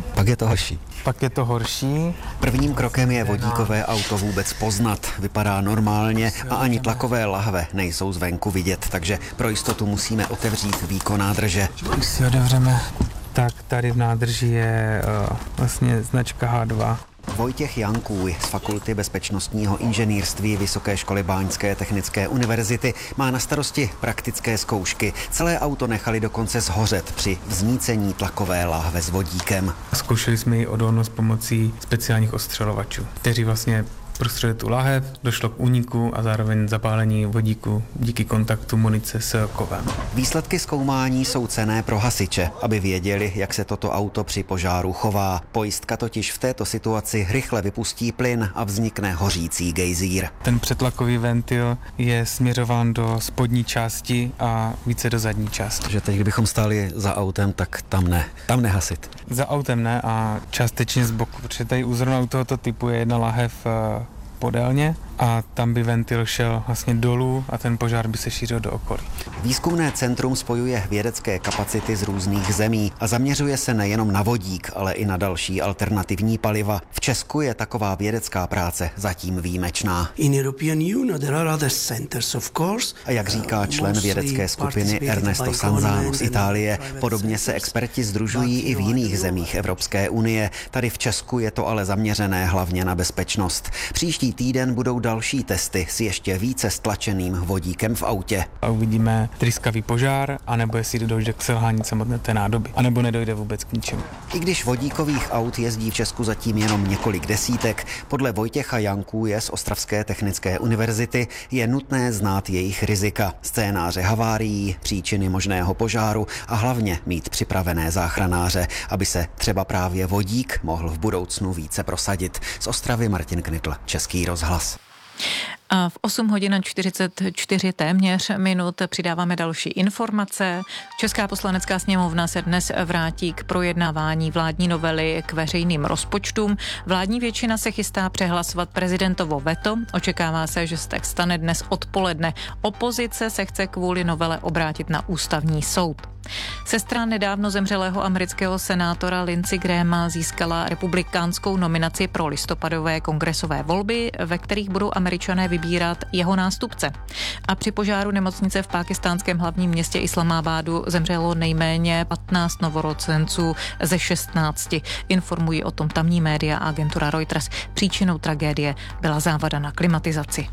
Pak je to horší. Prvním krokem je vodíkové auto vůbec poznat. Vypadá normálně a ani tlakové lahve nejsou zvenku vidět, takže pro jistotu musíme otevřít výkon nádrže. Když si otevřeme, tak tady v nádrži je vlastně značka H2. Vojtěch Jankůj z Fakulty bezpečnostního inženýrství Vysoké školy báňské technické univerzity má na starosti praktické zkoušky. Celé auto nechali dokonce zhořet při vznícení tlakové lahve s vodíkem. Zkoušeli jsme ji odolnost pomocí speciálních ostřelovačů, kteří vlastně prostředili tu lahev, došlo k úniku a zároveň zapálení vodíku díky kontaktu munice s kovem. Výsledky zkoumání jsou cenné pro hasiče, aby věděli, jak se toto auto při požáru chová. Pojistka totiž v této situaci rychle vypustí plyn a vznikne hořící gejzír. Ten přetlakový ventil je směřován do spodní části a více do zadní části. Že teď, kdybychom stáli za autem, tak tam nehasit. Za autem ne a částečně z boku, protože tady u zrovna u tohoto typu je jedna lahev podélně a tam by ventil šel vlastně dolů a ten požár by se šířil do okolí. Výzkumné centrum spojuje vědecké kapacity z různých zemí a zaměřuje se nejenom na vodík, ale i na další alternativní paliva. V Česku je taková vědecká práce zatím výjimečná. A jak říká člen vědecké skupiny Ernesto Sanzano z Itálie, podobně se experti sdružují i v jiných zemích Evropské unie. Tady v Česku je to ale zaměřené hlavně na bezpečnost. Příští týden budou další testy s ještě více stlačeným vodíkem v autě. A uvidíme tryskavý požár, anebo jestli dojde k selhání samotné té nádoby, anebo nedojde vůbec k ničemu. I když vodíkových aut jezdí v Česku zatím jenom několik desítek, podle Vojtěcha Jankůje z Ostravské technické univerzity je nutné znát jejich rizika, scénáře havárií, příčiny možného požáru a hlavně mít připravené záchranáře, aby se třeba právě vodík mohl v budoucnu více prosadit. Z Ostravy Martin Knitl, Český rozhlas. A v 8 hodin 44 téměř minut přidáváme další informace. Česká poslanecká sněmovna se dnes vrátí k projednávání vládní novely k veřejným rozpočtům. Vládní většina se chystá přehlasovat prezidentovo veto. Očekává se, že se tak stane dnes odpoledne. Opozice se chce kvůli novele obrátit na ústavní soud. Sestra nedávno zemřelého amerického senátora Lindsey Grahama získala republikánskou nominaci pro listopadové kongresové volby, ve kterých budou Američané vybírat jeho nástupce. A při požáru nemocnice v pákistánském hlavním městě Islamabadu zemřelo nejméně 15 novorozenců ze 16. Informují o tom tamní média a agentura Reuters. Příčinou tragédie byla závada na klimatizaci.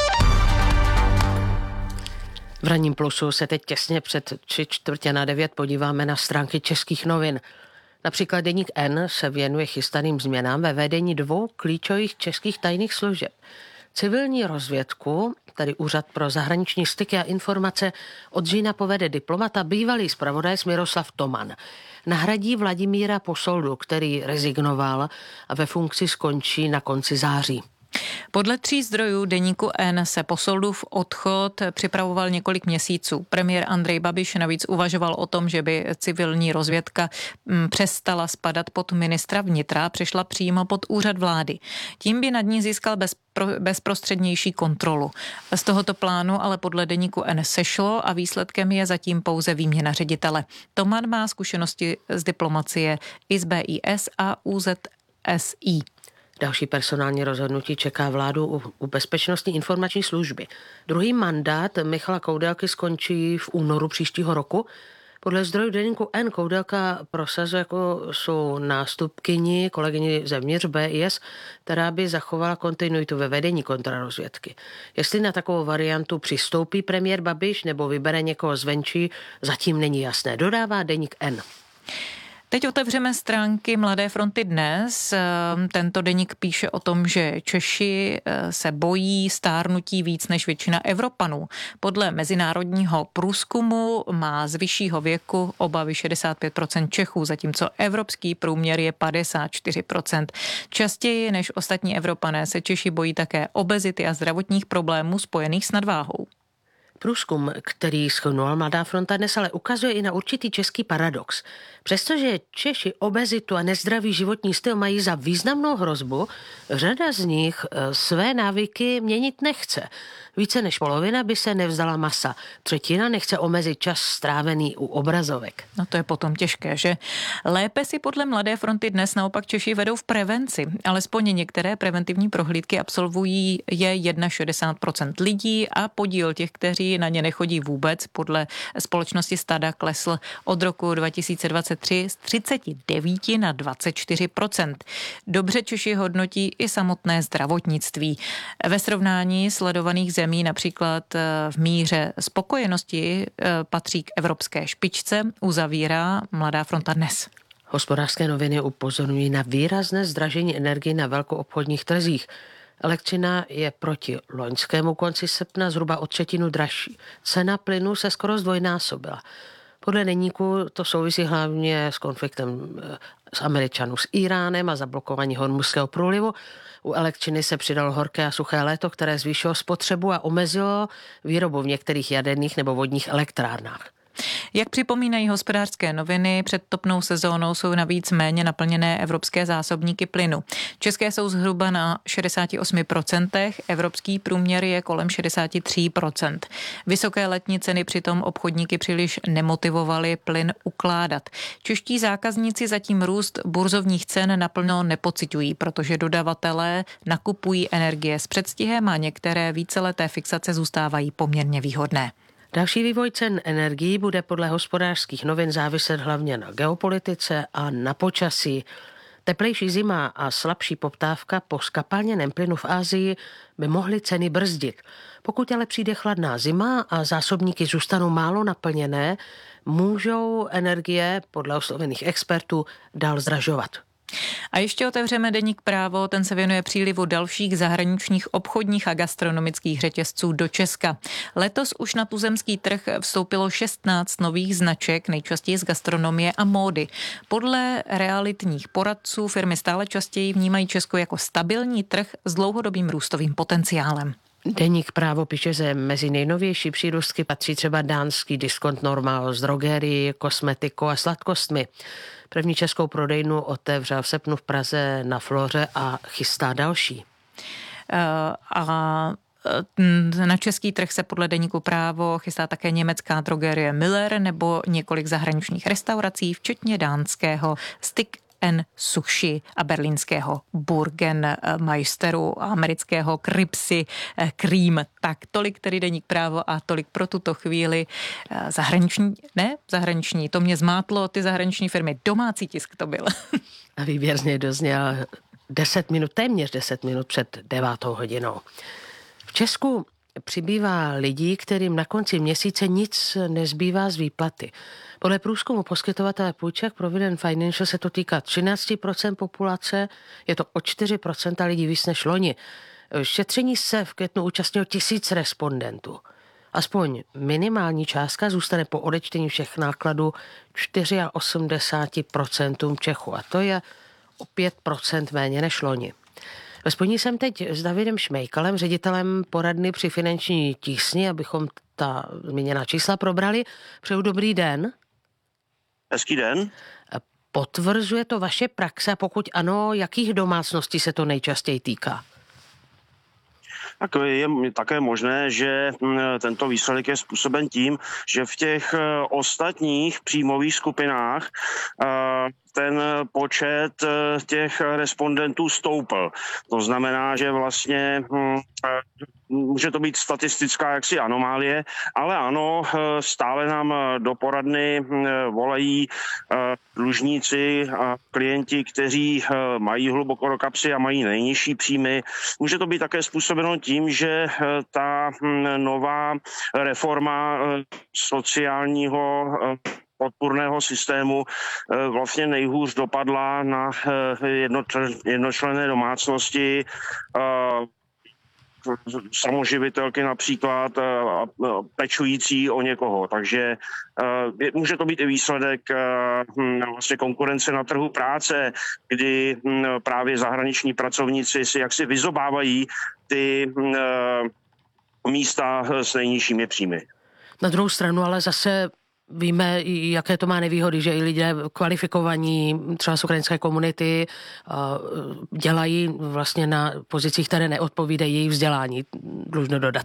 V Ranním plusu se teď těsně před 8:45 podíváme na stránky českých novin. Například deník N se věnuje chystaným změnám ve vedení 2 klíčových českých tajných služeb. Civilní rozvědku, tedy Úřad pro zahraniční styky a informace, od října povede diplomata bývalý zpravodaj Miroslav Toman. Nahradí Vladimíra Posoldu, který rezignoval a ve funkci skončí na konci září. Podle 3 zdrojů deníku N se Posoldův odchod připravoval několik měsíců. Premiér Andrej Babiš navíc uvažoval o tom, že by civilní rozvědka přestala spadat pod ministra vnitra a přešla přímo pod úřad vlády. Tím by nad ní získal bezprostřednější kontrolu. Z tohoto plánu ale podle deníku N sešlo a výsledkem je zatím pouze výměna ředitele. Toman má zkušenosti z diplomacie i z BIS a ÚZSI. Další personální rozhodnutí čeká vládu u Bezpečnostní informační služby. Druhý mandát Michala Koudelky skončí v únoru příštího roku. Podle zdrojů deníku N Koudelka prosazuje jako svou nástupkyni kolegyni zevnitř BIS, která by zachovala kontinuitu ve vedení kontrarozvědky. Jestli na takovou variantu přistoupí premiér Babiš nebo vybere někoho zvenčí, zatím není jasné, dodává deník N. Teď otevřeme stránky Mladé fronty dnes. Tento deník píše o tom, že Češi se bojí stárnutí víc než většina Evropanů. Podle mezinárodního průzkumu má z vyššího věku obavy 65% Čechů, zatímco evropský průměr je 54%. Častěji než ostatní Evropané se Češi bojí také obezity a zdravotních problémů spojených s nadváhou. Průzkum, který shrnula Mladá fronta dnes, ale ukazuje i na určitý český paradox. Přestože Češi obezitu a nezdravý životní styl mají za významnou hrozbu, řada z nich své návyky měnit nechce. Více než polovina by se nevzdala masa. Třetina nechce omezit čas strávený u obrazovek. No to je potom těžké, že? Lépe si podle Mladé fronty dnes naopak Češi vedou v prevenci. Alespoň některé preventivní prohlídky absolvují je 61% lidí a podíl těch, kteří na ně nechodí vůbec, podle společnosti Stada klesl od roku 2023 z 39 na 24%. Dobře Češi hodnotí i samotné zdravotnictví. Ve srovnání sledovaných zemí, například v míře spokojenosti, patří k evropské špičce, uzavírá Mladá fronta dnes. Hospodářské noviny upozorňují na výrazné zdražení energie na velkoobchodních trzích. Elektřina je proti loňskému konci srpna zhruba o třetinu dražší. Cena plynu se skoro zdvojnásobila. Podle deníku to souvisí hlavně s konfliktem s Američanů s Iránem a zablokování Hormuzského průlivu. U elektřiny se přidalo horké a suché léto, které zvýšilo spotřebu a omezilo výrobu v některých jaderných nebo vodních elektrárnách. Jak připomínají Hospodářské noviny, před topnou sezónou jsou navíc méně naplněné evropské zásobníky plynu. České jsou zhruba na 68%, evropský průměr je kolem 63%. Vysoké letní ceny přitom obchodníky příliš nemotivovaly plyn ukládat. Čeští zákazníci zatím růst burzovních cen naplno nepociťují, protože dodavatelé nakupují energie s předstihem a některé víceleté fixace zůstávají poměrně výhodné. Další vývoj cen energií bude podle Hospodářských novin záviset hlavně na geopolitice a na počasí. Teplejší zima a slabší poptávka po zkapalněném plynu v Asii by mohly ceny brzdit. Pokud ale přijde chladná zima a zásobníky zůstanou málo naplněné, můžou energie podle oslovených expertů dál zdražovat. A ještě otevřeme deník Právo, ten se věnuje přílivu dalších zahraničních obchodních a gastronomických řetězců do Česka. Letos už na tuzemský trh vstoupilo 16 nových značek, nejčastěji z gastronomie a módy. Podle realitních poradců firmy stále častěji vnímají Česko jako stabilní trh s dlouhodobým růstovým potenciálem. Deník Právo píše, že mezi nejnovější přírůstky patří třeba dánský diskont Normal s drogerií, kosmetikou a sladkostmi. První českou prodejnu otevřel v srpnu v Praze na Floře a chystá další. Na český trh se podle deníku Právo chystá také německá drogerie Müller nebo několik zahraničních restaurací, včetně dánského Stick and Sushi a berlínského Burgenmeisteru a amerického Kripsy Cream. Tak tolik tedy deník Právo a tolik pro tuto chvíli zahraniční, to mě zmátlo, ty zahraniční firmy, domácí tisk to byl. A výběr z něj dozněl téměř 10 minut před 9 hodinou. V Česku přibývá lidí, kterým na konci měsíce nic nezbývá z výplaty. Podle průzkumu poskytovatele půjček Provident Financial se to týká 13% populace, je to o 4% lidí víc než loni. Šetření se v květnu účastnilo 1000 respondentů. Aspoň minimální částka zůstane po odečtení všech nákladů 84% Čechů a to je o 5% méně než loni. Ve spojení jsem teď s Davidem Šmejkalem, ředitelem poradny při finanční tísni, abychom ta zmíněná čísla probrali. Přeju dobrý den. Hezký den. Potvrzuje to vaše praxe a pokud ano, jakých domácností se to nejčastěji týká? Tak je také možné, že tento výsledek je způsoben tím, že v těch ostatních příjmových skupinách ten počet těch respondentů stoupl. To znamená, že vlastně může to být statistická jaksi anomálie, ale ano, stále nám do poradny volají dlužníci a klienti, kteří mají hluboko do kapsy a mají nejnižší příjmy. Může to být také způsobeno tím, že ta nová reforma sociálního podpůrného systému vlastně nejhůř dopadla na jednočlenné domácnosti, samoživitelky například, pečující o někoho. Takže může to být i výsledek vlastně konkurence na trhu práce, kdy právě zahraniční pracovníci si jaksi vyzobávají ty místa s nejnižšími příjmy. Na druhou stranu ale zase víme, jaké to má nevýhody, že i lidé kvalifikovaní třeba z ukrajinské komunity dělají vlastně na pozicích, které neodpovídají jejich vzdělání, dlužno dodat.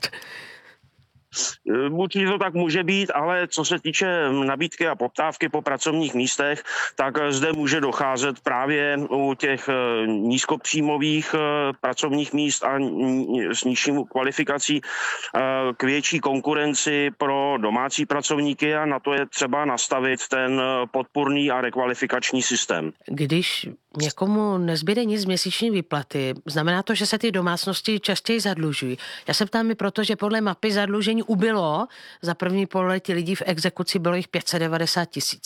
Určitě to tak může být, ale co se týče nabídky a poptávky po pracovních místech, tak zde může docházet právě u těch nízkopříjmových pracovních míst a s nižší kvalifikací k větší konkurenci pro domácí pracovníky a na to je třeba nastavit ten podpůrný a rekvalifikační systém. Když někomu nezbyde nic z měsíční výplaty, znamená to, že se ty domácnosti častěji zadlužují. Já se ptám i proto, že podle mapy zadlužení ubylo za první pololetí lidí v exekuci bylo jich 590 000.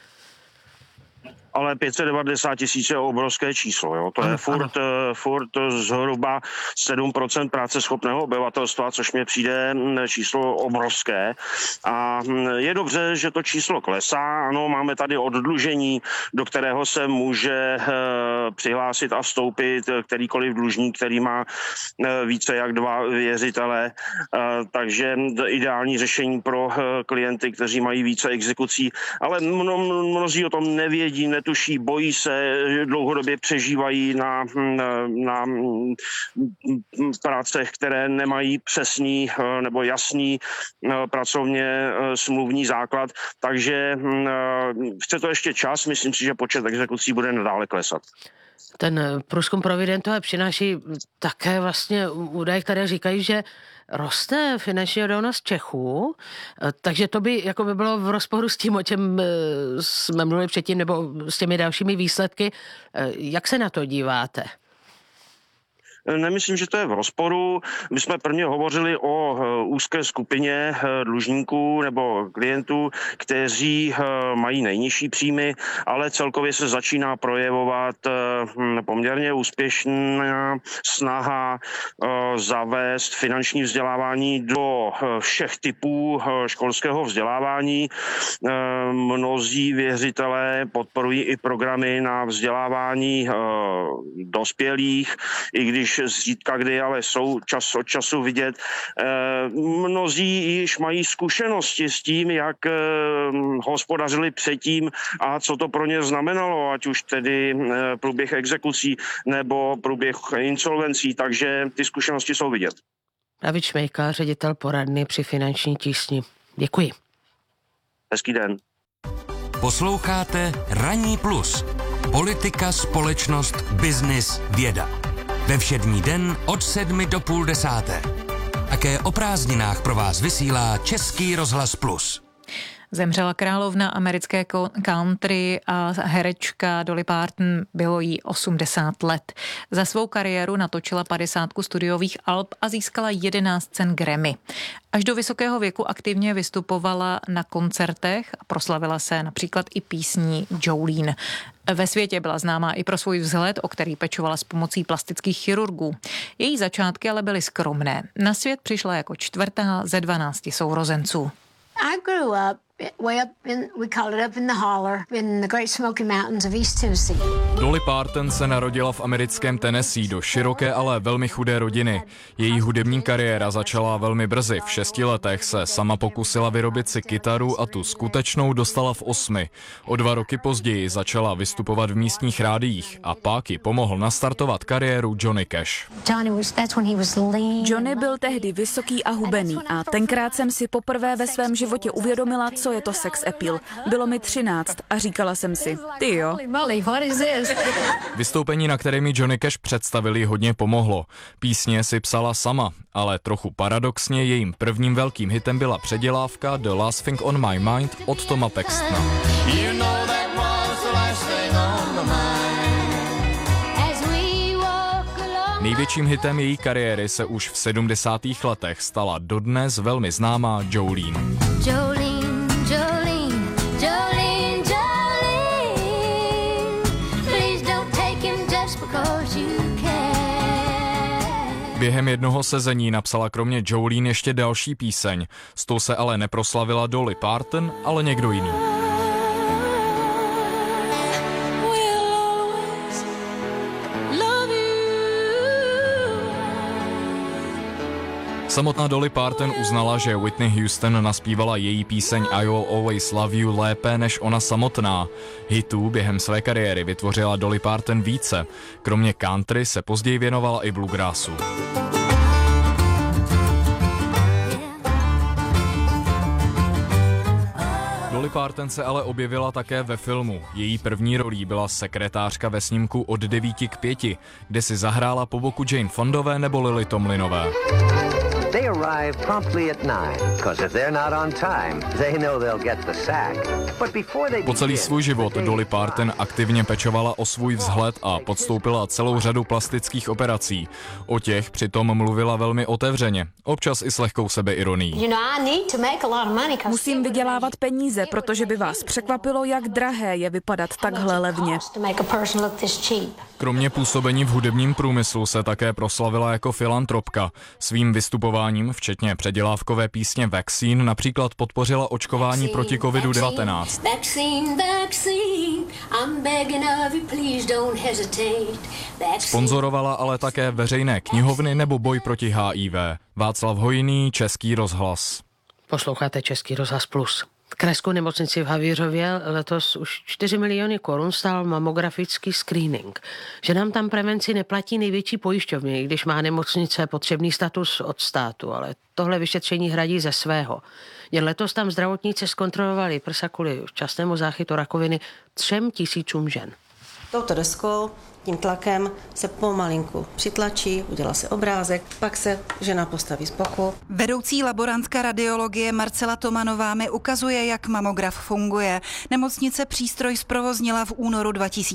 Ale 590 000 je obrovské číslo. Jo? To je furt zhruba 7% práceschopného obyvatelstva, což mi přijde číslo obrovské. A je dobře, že to číslo klesá. Ano, máme tady oddlužení, do kterého se může přihlásit a vstoupit kterýkoliv dlužník, který má více jak 2 věřitele. Takže ideální řešení pro klienty, kteří mají více exekucí. Ale mnozí o tom nevědí, netuší, bojí se, dlouhodobě přežívají na prácech, které nemají přesný nebo jasný pracovně smluvní základ. Takže chce to ještě čas, myslím si, že počet exekucí bude nadále klesat. Ten průzkum Providentové přináší také vlastně údaje, které říkají, že roste finanční odolnost Čechů, takže to by jako by bylo v rozporu s tím, o čem jsme mluvili předtím, nebo s těmi dalšími výsledky. Jak se na to díváte? Nemyslím, že to je v rozporu. My jsme prvně hovořili o úzké skupině dlužníků nebo klientů, kteří mají nejnižší příjmy, ale celkově se začíná projevovat poměrně úspěšná snaha zavést finanční vzdělávání do všech typů školského vzdělávání. Mnozí věřitelé podporují i programy na vzdělávání dospělých, i když zřídka kdy, ale jsou čas od času vidět. Mnozí již mají zkušenosti s tím, jak hospodařili předtím a co to pro ně znamenalo, ať už tedy průběh exekucí nebo průběh insolvencí, takže ty zkušenosti jsou vidět. David Šmejka, ředitel poradny při finanční tísni. Děkuji. Hezký den. Posloucháte Ranní plus. Politika, společnost, biznis, věda. Ve všední den od 7 do 9:30. Také o prázdninách pro vás vysílá Český rozhlas Plus. Zemřela královna americké country a herečka Dolly Parton, bylo jí 80 let. Za svou kariéru natočila 50 studiových alb a získala 11 cen Grammy. Až do vysokého věku aktivně vystupovala na koncertech a proslavila se například i písní Jolene. Ve světě byla známá i pro svůj vzhled, o který pečovala s pomocí plastických chirurgů. Její začátky ale byly skromné. Na svět přišla jako 4. ze 12 sourozenců. I grew up way up in, we call it up in the holler, in the Great Smoky Mountains of East Tennessee. Dolly Parton se narodila v americkém Tennessee do široké, ale velmi chudé rodiny. Její hudební kariéra začala velmi brzy. V 6 letech se sama pokusila vyrobit si kytaru a tu skutečnou dostala v 8. O 2 roky později začala vystupovat v místních rádiích a pak ji pomohl nastartovat kariéru Johnny Cash. Johnny byl tehdy vysoký a hubený a tenkrát jsem si poprvé ve svém životě uvědomila, co je to sex appeal. Bylo mi 13 a říkala jsem si, ty jo. Vystoupení, na které mi Johnny Cash představili, hodně pomohlo. Písně si psala sama, ale trochu paradoxně jejím prvním velkým hitem byla předělávka The Last Thing on My Mind od Toma Paxtona. Největším hitem její kariéry se už v 70. letech stala dodnes velmi známá Jolene. Během jednoho sezení napsala kromě Jolene ještě další píseň. S tou se ale neproslavila Dolly Parton, ale někdo jiný. Samotná Dolly Parton uznala, že Whitney Houston naspívala její píseň I Will Always Love You lépe než ona samotná. Hitů během své kariéry vytvořila Dolly Parton více. Kromě country se později věnovala i bluegrassu. Dolly Parton se ale objevila také ve filmu. Její první rolí byla sekretářka ve snímku Od 9 k 5, kde si zahrála po boku Jane Fondové nebo Lily Tomlinové. They arrive promptly at 9, because if they're not on time, they know they'll get the sack. But before they Po celý svůj život Dolly Parton aktivně pečovala o svůj vzhled a podstoupila celou řadu plastických operací. O těch přitom mluvila velmi otevřeně, občas i s lehkou sebeironií. Musím vydělávat peníze, protože by vás překvapilo, jak drahé je vypadat takhle levně. Kromě působení v hudebním průmyslu se také proslavila jako filantropka. Svým vystupováním, včetně předělávkové písně Vaccine, například podpořila očkování proti COVID-19. Sponzorovala ale také veřejné knihovny nebo boj proti HIV. Václav Hojný, Český rozhlas. Posloucháte Český rozhlas Plus. V krajské nemocnici v Havířově letos už 4 miliony korun stál mamografický screening. Že nám tam prevenci neplatí největší pojišťovny, když má nemocnice potřebný status od státu, ale tohle vyšetření hradí ze svého. Jen letos tam zdravotníci zkontrolovali prsa kvůli včasnému záchytu rakoviny 3 000 žen. Touto deskou, tím tlakem se pomalinku přitlačí, udělá se obrázek, pak se žena postaví z boku. Vedoucí laborantka radiologie Marcela Tomanová mi ukazuje, jak mamograf funguje. Nemocnice přístroj zprovoznila v únoru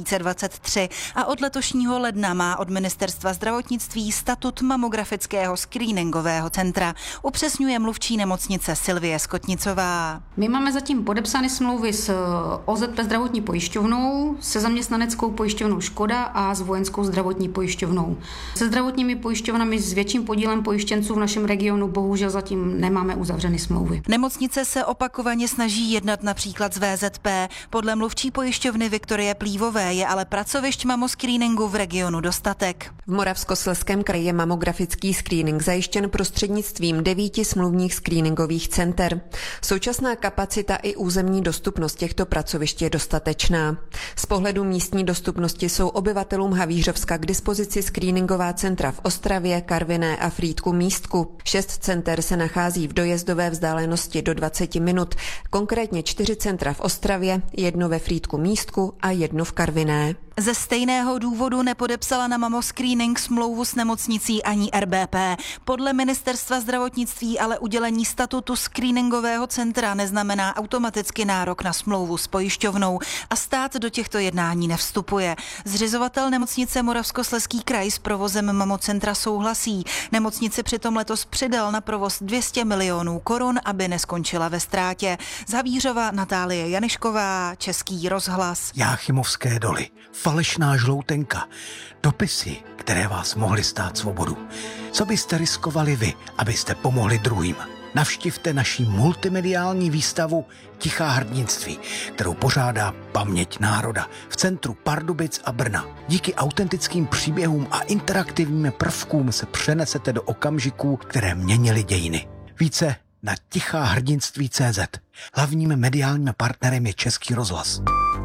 2023 a od letošního ledna má od Ministerstva zdravotnictví statut mamografického screeningového centra. Upřesňuje mluvčí nemocnice Silvie Skotnicová. My máme zatím podepsány smlouvy s OZP zdravotní pojišťovnou, se zaměstnaneckou pojišťovnou Škoda a s vojenskou zdravotní pojišťovnou. Se zdravotními pojišťovnami s větším podílem pojištěnců v našem regionu bohužel zatím nemáme uzavřeny smlouvy. Nemocnice se opakovaně snaží jednat například z VZP. Podle mluvčí pojišťovny Viktorie Plívové je ale pracovišť mamoscreeningu v regionu dostatek. V Moravskoslezském kraji je mamografický screening zajištěn prostřednictvím 9 smluvních screeningových center. Současná kapacita i územní dostupnost těchto pracovišť je dostatečná. Z pohledu místní dostupnosti jsou obyvatelům Havířovska k dispozici screeningová centra v Ostravě, Karviné a Frýdku-Místku. 6 center se nachází v dojezdové vzdálenosti do 20 minut, konkrétně 4 centra v Ostravě, 1 ve Frýdku-Místku a 1 v Karviné. Ze stejného důvodu nepodepsala na mamoscreening smlouvu s nemocnicí ani RBP. Podle Ministerstva zdravotnictví ale udělení statutu screeningového centra neznamená automaticky nárok na smlouvu s pojišťovnou a stát do těchto jednání nevstupuje. Zřizovatel nemocnice Moravskoslezský kraj s provozem mamocentra souhlasí. Nemocnice přitom letos přidal na provoz 200 milionů korun, aby neskončila ve ztrátě. Z Havířova Natálie Janišková, Český rozhlas. Jáchymovské doly. Falešná žloutenka. Dopisy, které vás mohly stát svobodu. Co byste riskovali vy, abyste pomohli druhým? navštivte naši multimediální výstavu Tichá hrdinství, kterou pořádá Paměť národa v centru Pardubic a Brna. Díky autentickým příběhům a interaktivním prvkům se přenesete do okamžiků, které měnily dějiny. Více na ticháhrdinství.cz. Hlavním mediálním partnerem je Český rozhlas.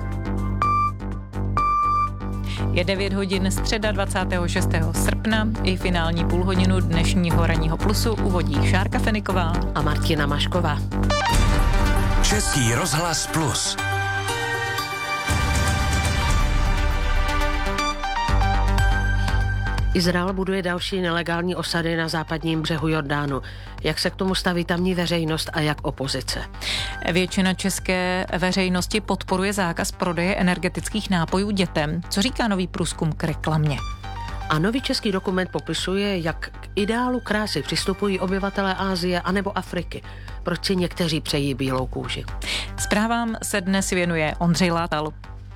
Je 9 hodin, středa 26. srpna. I finální půlhodinu dnešního ranního plusu uvodí Šárka Feniková a Martina Mašková. Český rozhlas plus. Izrael buduje další nelegální osady na západním břehu Jordánu. Jak se k tomu staví tamní veřejnost a jak opozice? Většina české veřejnosti podporuje zákaz prodeje energetických nápojů dětem. Co říká nový průzkum k reklamě? A nový český dokument popisuje, jak k ideálu krásy přistupují obyvatelé Asie anebo Afriky. Proč si někteří přejí bílou kůži? Zprávám se dnes věnuje Ondřej Látal.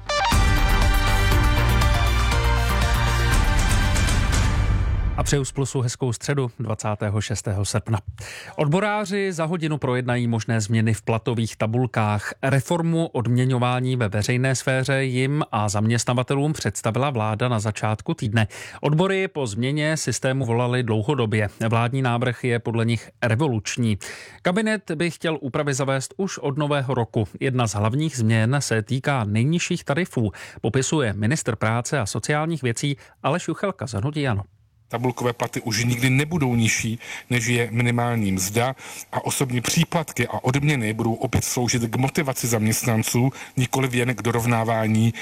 A přeju z Plusu hezkou středu 26. srpna. Odboráři za hodinu projednají možné změny v platových tabulkách. Reformu odměňování ve veřejné sféře jim a zaměstnavatelům představila vláda na začátku týdne. Odbory po změně systému volali dlouhodobě. Vládní návrh je podle nich revoluční. Kabinet by chtěl úpravy zavést už od nového roku. Jedna z hlavních změn se týká nejnižších tarifů, popisuje ministr práce a sociálních věcí Aleš Juchelka z hnutí ANO. Tabulkové platy už nikdy nebudou nižší, než je minimální mzda a osobní příplatky a odměny budou opět sloužit k motivaci zaměstnanců, nikoliv jen k dorovnávání